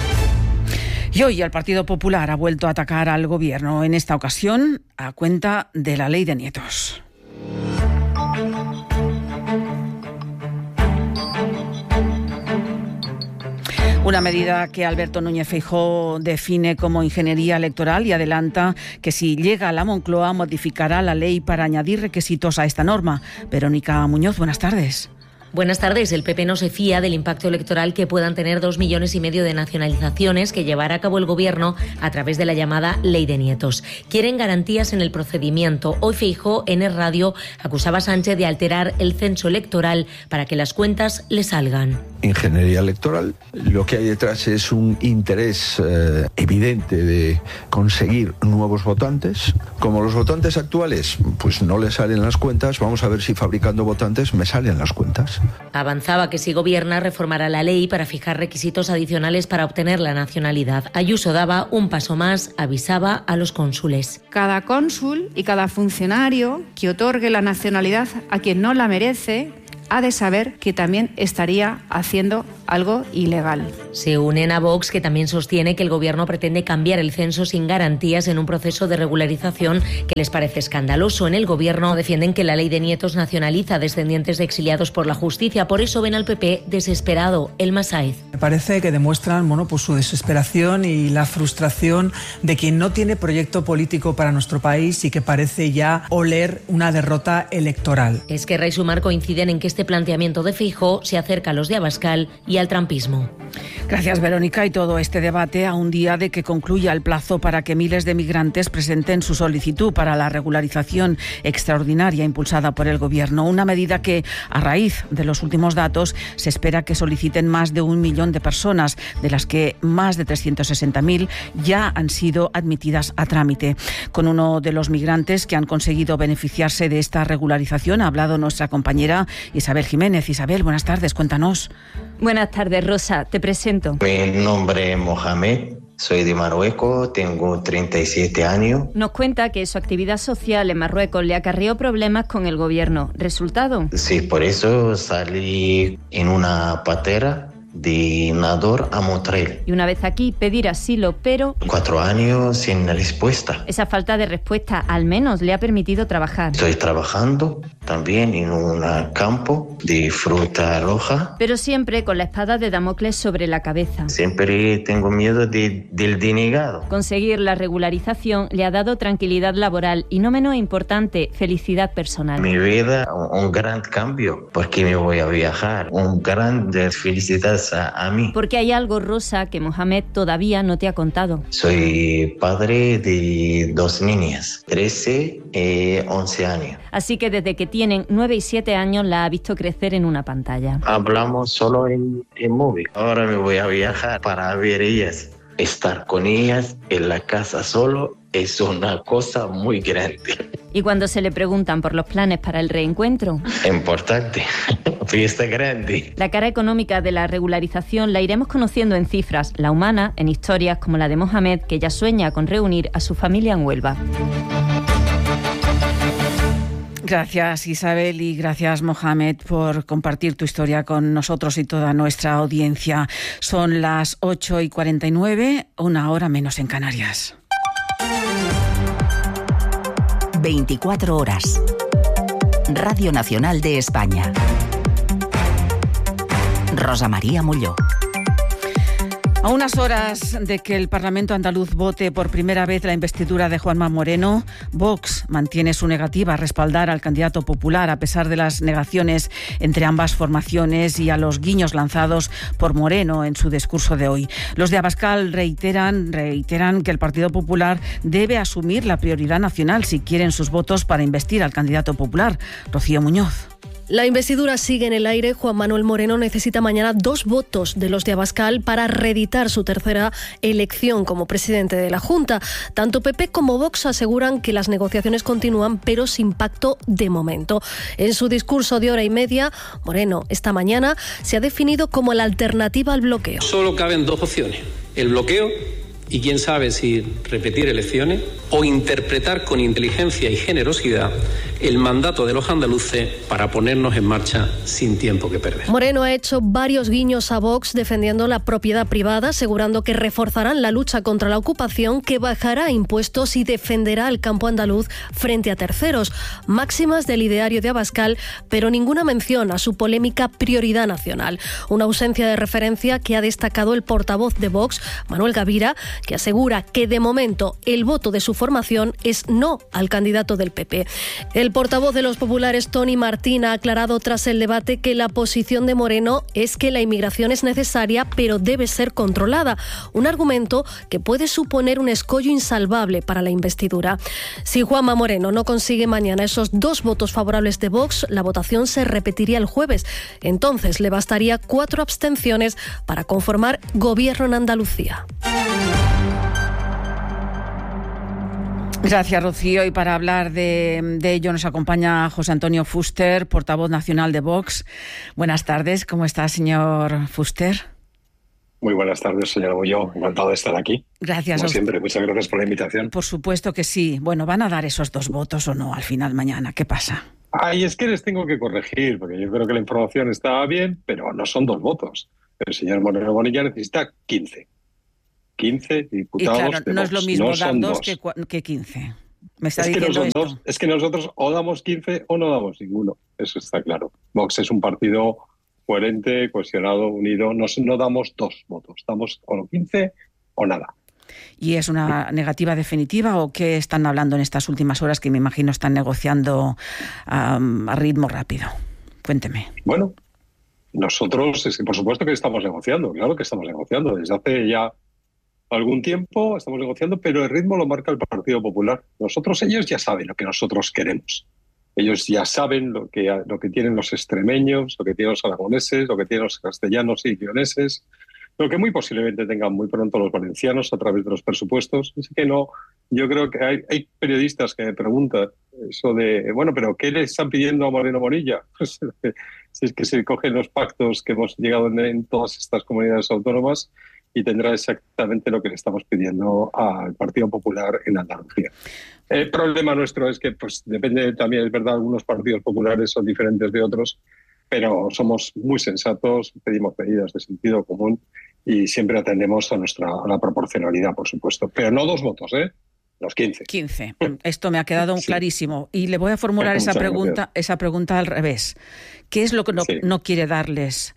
Y hoy el Partido Popular ha vuelto a atacar al Gobierno, en esta ocasión a cuenta de la Ley de Nietos. Una medida que Alberto Núñez Feijóo define como ingeniería electoral y adelanta que si llega a la Moncloa modificará la ley para añadir requisitos a esta norma. Verónica Muñoz, buenas tardes. Buenas tardes. El PP no se fía del impacto electoral que puedan tener 2,5 millones de nacionalizaciones que llevará a cabo el Gobierno a través de la llamada Ley de Nietos. Quieren garantías en el procedimiento. Hoy Feijóo en Es Radio acusaba a Sánchez de alterar el censo electoral para que las cuentas le salgan. Ingeniería electoral, lo que hay detrás es un interés evidente de conseguir nuevos votantes. Como los votantes actuales pues no les salen las cuentas, vamos a ver si fabricando votantes me salen las cuentas. Avanzaba que si gobierna reformará la ley para fijar requisitos adicionales para obtener la nacionalidad. Ayuso daba un paso más, avisaba a los cónsules. Cada cónsul y cada funcionario que otorgue la nacionalidad a quien no la merece ha de saber que también estaría haciendo algo ilegal. Se unen a Vox, que también sostiene que el Gobierno pretende cambiar el censo sin garantías en un proceso de regularización que les parece escandaloso. En el Gobierno defienden que la Ley de Nietos nacionaliza a descendientes de exiliados por la justicia. Por eso ven al PP desesperado. Elma Sáez. Me parece que demuestran su desesperación y la frustración de quien no tiene proyecto político para nuestro país y que parece ya oler una derrota electoral. Esquerra y Sumar coinciden en que este planteamiento de Feijóo se acerca a los de Abascal y al trampismo. Gracias, Verónica. Y todo este debate a un día de que concluya el plazo para que miles de migrantes presenten su solicitud para la regularización extraordinaria impulsada por el Gobierno. Una medida que, a raíz de los últimos datos, se espera que soliciten más de 1 millón de personas, de las que más de 360.000 ya han sido admitidas a trámite. Con uno de los migrantes que han conseguido beneficiarse de esta regularización ha hablado nuestra compañera Isabel Jiménez. Isabel, buenas tardes, cuéntanos. Buenas tardes, Rosa, te presento. Mi nombre es Mohamed, soy de Marruecos, tengo 37 años. Nos cuenta que su actividad social en Marruecos le acarreó problemas con el gobierno. ¿Resultado? Sí, por eso salí en una patera de Nador a Motril. Y una vez aquí, pedir asilo, pero... 4 años sin respuesta. Esa falta de respuesta al menos le ha permitido trabajar. Estoy trabajando también en un campo de fruta roja. Pero siempre con la espada de Damocles sobre la cabeza. Siempre tengo miedo del denegado. Conseguir la regularización le ha dado tranquilidad laboral y, no menos importante, felicidad personal. Mi vida, un gran cambio, porque me voy a viajar. Un gran felicidad a mí. Porque hay algo, Rosa, que Mohamed todavía no te ha contado. Soy padre de 2 niñas, 13 y 11 años. Así que desde que tienen 9 y 7 años la ha visto crecer en una pantalla. Hablamos solo en móvil. Ahora me voy a viajar para ver ellas. Estar con ellas en la casa solo es una cosa muy grande. Y cuando se le preguntan por los planes para el reencuentro... Importante, fiesta grande. La cara económica de la regularización la iremos conociendo en cifras, la humana en historias como la de Mohamed, que ya sueña con reunir a su familia en Huelva. Gracias, Isabel, y gracias, Mohamed, por compartir tu historia con nosotros y toda nuestra audiencia. Son las 8:49, 1 hora menos en Canarias. 24 horas. Radio Nacional de España. Rosa María Mulló. A unas horas de que el Parlamento andaluz vote por primera vez la investidura de Juanma Moreno, Vox mantiene su negativa a respaldar al candidato popular a pesar de las negaciones entre ambas formaciones y a los guiños lanzados por Moreno en su discurso de hoy. Los de Abascal reiteran que el Partido Popular debe asumir la prioridad nacional si quieren sus votos para investir al candidato popular. Rocío Muñoz. La investidura sigue en el aire. Juan Manuel Moreno necesita mañana 2 votos de los de Abascal para reeditar su tercera elección como presidente de la Junta. Tanto PP como Vox aseguran que las negociaciones continúan, pero sin pacto de momento. En su discurso de 1:30, Moreno esta mañana se ha definido como la alternativa al bloqueo. Solo caben 2 opciones, el bloqueo Y quién sabe si repetir elecciones o interpretar con inteligencia y generosidad el mandato de los andaluces para ponernos en marcha sin tiempo que perder. Moreno ha hecho varios guiños a Vox defendiendo la propiedad privada, asegurando que reforzarán la lucha contra la ocupación, que bajará impuestos y defenderá el campo andaluz frente a terceros. Máximas del ideario de Abascal, pero ninguna mención a su polémica prioridad nacional. Una ausencia de referencia que ha destacado el portavoz de Vox, Manuel Gavira, que asegura que de momento el voto de su formación es no al candidato del PP. El portavoz de los populares, Toni Martín, ha aclarado tras el debate que la posición de Moreno es que la inmigración es necesaria pero debe ser controlada, un argumento que puede suponer un escollo insalvable para la investidura. Si Juanma Moreno no consigue mañana esos 2 votos favorables de Vox, la votación se repetiría el jueves. Entonces le bastaría 4 abstenciones para conformar gobierno en Andalucía. Gracias, Rocío. Y para hablar de ello nos acompaña José Antonio Fuster, portavoz nacional de Vox. Buenas tardes. ¿Cómo está, señor Fuster? Muy buenas tardes, señora Molló. Encantado de estar aquí. Gracias. Como siempre, muchas gracias por la invitación. Por supuesto que sí. Bueno, ¿van a dar esos 2 votos o no al final mañana? ¿Qué pasa? Ay, es que les tengo que corregir, porque yo creo que la información estaba bien, pero no son 2 votos. El señor Moreno Bonilla necesita 15. 15 diputados. Y claro, de no Vox. es lo mismo no dar 2 dos. que 15. Me está es diciendo que no esto. Dos, es que nosotros o damos 15 o no damos ninguno. Eso está claro. Vox es un partido coherente, cohesionado, unido. No damos 2 votos. Damos o 15 o nada. ¿Y es una negativa definitiva o qué están hablando en estas últimas horas que me imagino están negociando a ritmo rápido? Cuénteme. Bueno, nosotros, por supuesto que estamos negociando. Claro que estamos negociando. Desde hace ya algún tiempo estamos negociando, pero el ritmo lo marca el Partido Popular. Ellos ya saben lo que nosotros queremos. Ellos ya saben lo que tienen los extremeños, lo que tienen los aragoneses, lo que tienen los castellanos y leoneses, lo que muy posiblemente tengan muy pronto los valencianos a través de los presupuestos. Así que no, yo creo que hay periodistas que me preguntan eso de, bueno, pero ¿qué le están pidiendo a Moreno Bonilla? Pues, si es que se cogen los pactos que hemos llegado en todas estas comunidades autónomas y tendrá exactamente lo que le estamos pidiendo al Partido Popular en Andalucía. El problema nuestro es que, pues, depende también, es verdad, algunos partidos populares son diferentes de otros, pero somos muy sensatos, pedimos medidas de sentido común y siempre atendemos a la proporcionalidad, por supuesto. Pero no 2 votos, los 15. 15. Esto me ha quedado clarísimo. Y le voy a formular esa pregunta al revés. ¿Qué es lo que no quiere darles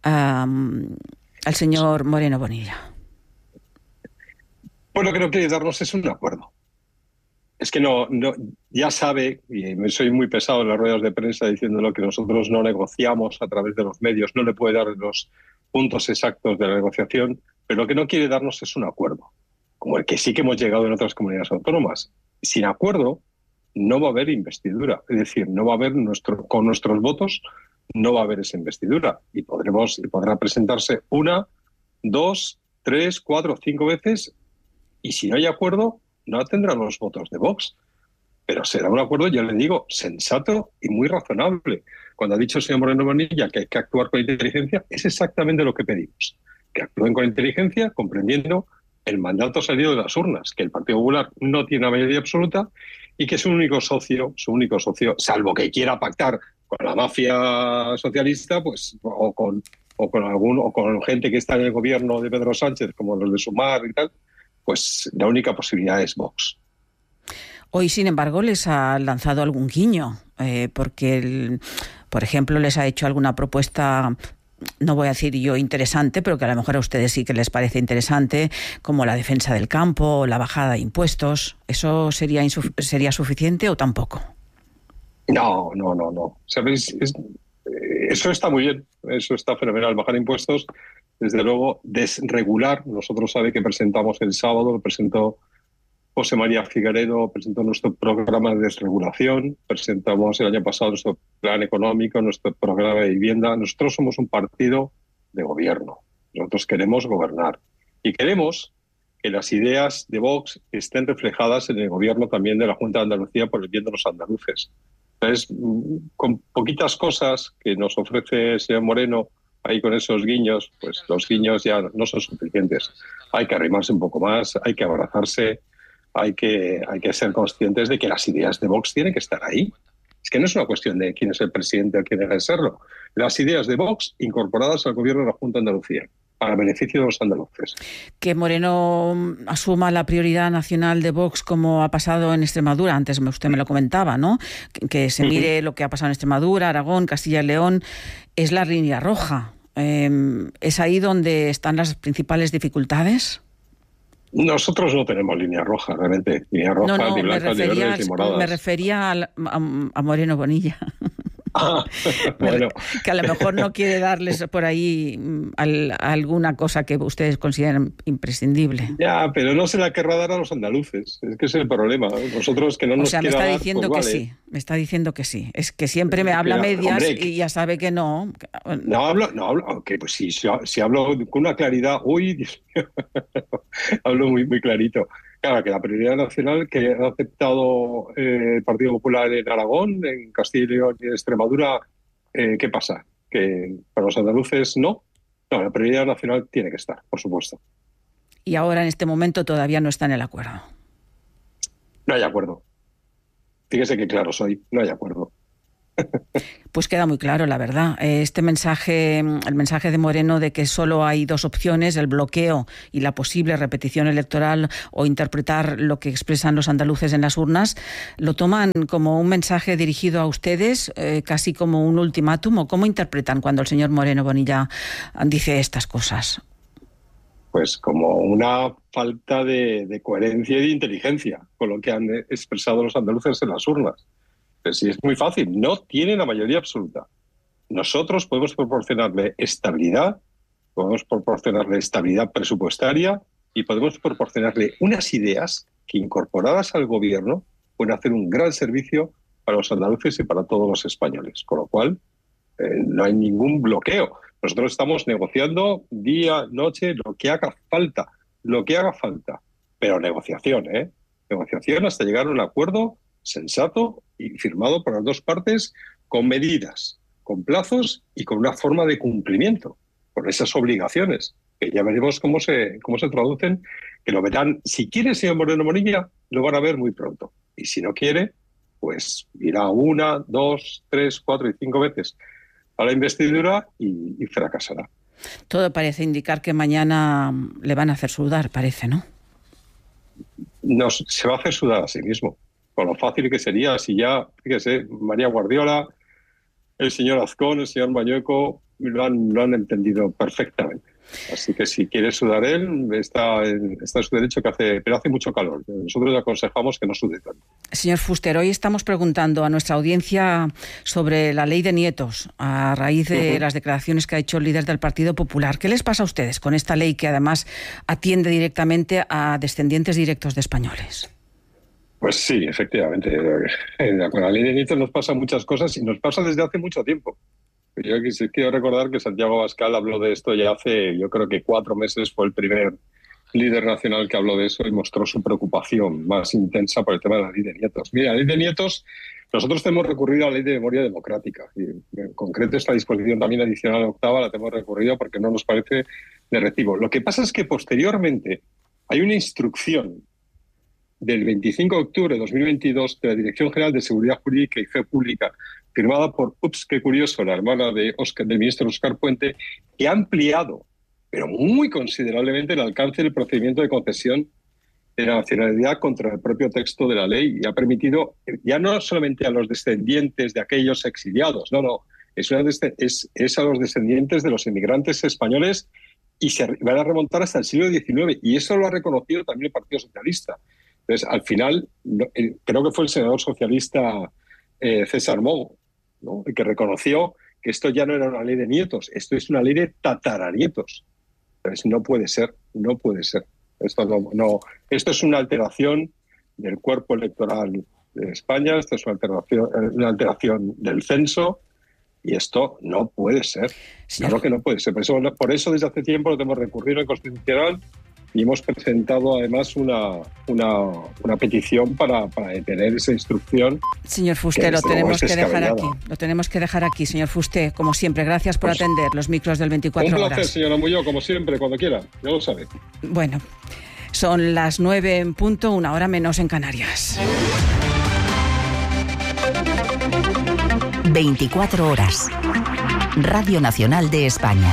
al señor Moreno Bonilla? Pues lo que no quiere darnos es un acuerdo. Es que no, ya sabe, y soy muy pesado en las ruedas de prensa diciéndolo, que nosotros no negociamos a través de los medios, no le puede dar los puntos exactos de la negociación, pero lo que no quiere darnos es un acuerdo, como el que sí que hemos llegado en otras comunidades autónomas. Sin acuerdo no va a haber investidura, es decir, no va a haber con nuestros votos no va a haber esa investidura y podrá presentarse 1, 2, 3, 4, 5 veces y si no hay acuerdo no tendrán los votos de Vox. Pero será un acuerdo, ya le digo, sensato y muy razonable. Cuando ha dicho el señor Moreno Bonilla que hay que actuar con inteligencia, es exactamente lo que pedimos. Que actúen con inteligencia, comprendiendo el mandato salido de las urnas, que el Partido Popular no tiene la mayoría absoluta y que es su único socio, salvo que quiera pactar con la mafia socialista, pues, o con gente que está en el gobierno de Pedro Sánchez, como los de Sumar y tal, pues la única posibilidad es Vox. Hoy, sin embargo, les ha lanzado algún guiño, porque, por ejemplo, les ha hecho alguna propuesta, no voy a decir yo interesante, pero que a lo mejor a ustedes sí que les parece interesante, como la defensa del campo o la bajada de impuestos. ¿Eso sería suficiente o tampoco? No. ¿Sabéis? Eso está muy bien, eso está fenomenal. Bajar impuestos, desde luego, desregular. Nosotros sabe que presentamos el sábado, lo presentó José María Figueredo, presentó nuestro programa de desregulación, presentamos el año pasado nuestro plan económico, nuestro programa de vivienda. Nosotros somos un partido de gobierno, nosotros queremos gobernar y queremos que las ideas de Vox estén reflejadas en el gobierno también de la Junta de Andalucía por el bien de los andaluces. Entonces, con poquitas cosas que nos ofrece el señor Moreno ahí con esos guiños, pues los guiños ya no son suficientes. Hay que arrimarse un poco más, hay que abrazarse, hay que ser conscientes de que las ideas de Vox tienen que estar ahí. Es que no es una cuestión de quién es el presidente o quién debe serlo. Las ideas de Vox incorporadas al gobierno de la Junta de Andalucía, para beneficio de los andaluces. Que Moreno asuma la prioridad nacional de Vox como ha pasado en Extremadura, antes usted me lo comentaba, ¿no? Que se mire lo que ha pasado en Extremadura, Aragón, Castilla y León, es la línea roja. ¿Es ahí donde están las principales dificultades? Nosotros no tenemos línea roja, realmente. Línea roja, ni blancas, ni verdes, ni moradas. Me refería a Moreno Bonilla. Bueno. Que a lo mejor no quiere darles por ahí alguna cosa que ustedes consideran imprescindible. Ya, pero no se la querrá dar a los andaluces. Es que ese es el problema. Nosotros que no nos quiera dar... O sea, me está diciendo que sí. Me está diciendo que sí. Es que siempre me habla medias, hombre, y ya sabe que no. No hablo, aunque pues si hablo con una claridad... Uy, Dios mío. Hablo muy, muy clarito. Claro, que la prioridad nacional que ha aceptado el Partido Popular en Aragón, en Castilla y León y en Extremadura, ¿qué pasa? ¿Que para los andaluces no? No, la prioridad nacional tiene que estar, por supuesto. Y ahora, en este momento, todavía no está en el acuerdo. No hay acuerdo. Fíjese que claro soy, no hay acuerdo. Pues queda muy claro, la verdad. Este mensaje, el mensaje de Moreno de que solo hay dos opciones, el bloqueo y la posible repetición electoral o interpretar lo que expresan los andaluces en las urnas, ¿lo toman como un mensaje dirigido a ustedes, casi como un ultimátum? ¿O cómo interpretan cuando el señor Moreno Bonilla dice estas cosas? Pues como una falta de coherencia y de inteligencia con lo que han expresado los andaluces en las urnas. Pues sí, es muy fácil, no tiene la mayoría absoluta. Nosotros podemos proporcionarle estabilidad presupuestaria y podemos proporcionarle unas ideas que, incorporadas al gobierno, pueden hacer un gran servicio para los andaluces y para todos los españoles. Con lo cual, no hay ningún bloqueo. Nosotros estamos negociando día, noche, lo que haga falta. Pero negociación, negociación hasta llegar a un acuerdo sensato y firmado por las dos partes, con medidas, con plazos y con una forma de cumplimiento, con esas obligaciones, que ya veremos cómo se traducen, que lo verán, si quiere el señor Moreno Bonilla, lo van a ver muy pronto. Y si no quiere, pues irá 1, 2, 3, 4 y 5 veces a la investidura y fracasará. Todo parece indicar que mañana le van a hacer sudar, parece, ¿no? No, se va a hacer sudar a sí mismo. Con lo fácil que sería si ya, fíjese, María Guardiola, el señor Azcón, el señor Mañueco lo han entendido perfectamente. Así que si quiere sudar él, está en su derecho, pero hace mucho calor. Nosotros le aconsejamos que no sude tanto. Señor Fuster, hoy estamos preguntando a nuestra audiencia sobre la ley de nietos, a raíz de las declaraciones que ha hecho el líder del Partido Popular. ¿Qué les pasa a ustedes con esta ley que además atiende directamente a descendientes directos de españoles? Pues sí, efectivamente. Con la ley de nietos nos pasan muchas cosas y nos pasa desde hace mucho tiempo. Yo quiero recordar que Santiago Abascal habló de esto ya hace, yo creo que 4 meses, fue el primer líder nacional que habló de eso y mostró su preocupación más intensa por el tema de la ley de nietos. Mira, la ley de nietos, nosotros hemos recurrido a la ley de memoria democrática. Y en concreto, esta disposición también adicional octava la hemos recurrido porque no nos parece de recibo. Lo que pasa es que posteriormente hay una instrucción del 25 de octubre de 2022 de la Dirección General de Seguridad Jurídica y Fe Pública, firmada por, qué curioso, la hermana del ministro Óscar Puente, que ha ampliado, pero muy considerablemente, el alcance del procedimiento de concesión de la nacionalidad contra el propio texto de la ley y ha permitido, ya no solamente a los descendientes de aquellos exiliados, es a los descendientes de los inmigrantes españoles y se van a remontar hasta el siglo XIX, y eso lo ha reconocido también el Partido Socialista. Entonces, al final, creo que fue el senador socialista César Mogo, ¿no?, el que reconoció que esto ya no era una ley de nietos, esto es una ley de tataranietos. Entonces, no puede ser. Esto es una alteración del cuerpo electoral de España, esto es una alteración del censo, y esto no puede ser. Claro que no puede ser. Por eso desde hace tiempo lo tenemos recurrido al Constitucional y hemos presentado además una petición para detener esa instrucción. Señor Fuster, lo tenemos que dejar aquí, señor Fuster. Como siempre, gracias por atender los micros del 24 horas. Un placer, señora Muñoz, como siempre, cuando quiera, ya lo sabe. Bueno, son las 9 en punto, 1 hora menos en Canarias. 24 horas. Radio Nacional de España.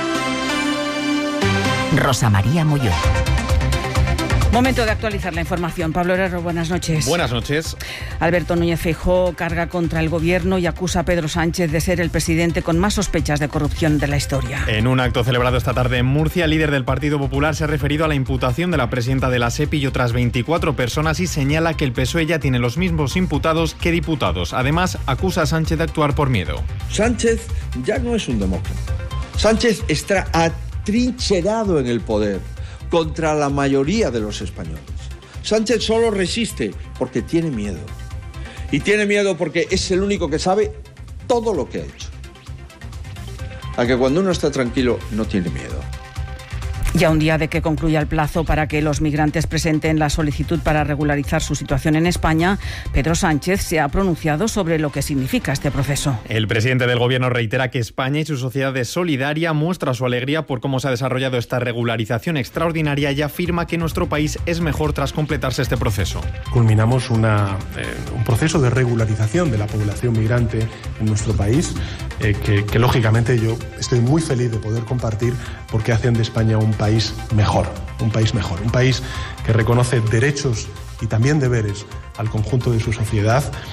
Rosa María Molló. Momento de actualizar la información. Pablo Herrero, buenas noches. Buenas noches. Alberto Núñez Feijóo carga contra el gobierno y acusa a Pedro Sánchez de ser el presidente con más sospechas de corrupción de la historia. En un acto celebrado esta tarde en Murcia, el líder del Partido Popular se ha referido a la imputación de la presidenta de la SEPI y otras 24 personas y señala que el PSOE ya tiene los mismos imputados que diputados. Además, acusa a Sánchez de actuar por miedo. Sánchez ya no es un demócrata. Sánchez está atrincherado en el poder contra la mayoría de los españoles. Sánchez solo resiste porque tiene miedo. Y tiene miedo porque es el único que sabe todo lo que ha hecho. A que cuando uno está tranquilo no tiene miedo. Ya un día de que concluya el plazo para que los migrantes presenten la solicitud para regularizar su situación en España, Pedro Sánchez se ha pronunciado sobre lo que significa este proceso. El presidente del Gobierno reitera que España y su sociedad es solidaria, muestra su alegría por cómo se ha desarrollado esta regularización extraordinaria y afirma que nuestro país es mejor tras completarse este proceso. Culminamos un proceso de regularización de la población migrante en nuestro país, que lógicamente yo estoy muy feliz de poder compartir porque hacen de España un país mejor, un país que reconoce derechos y también deberes al conjunto de su sociedad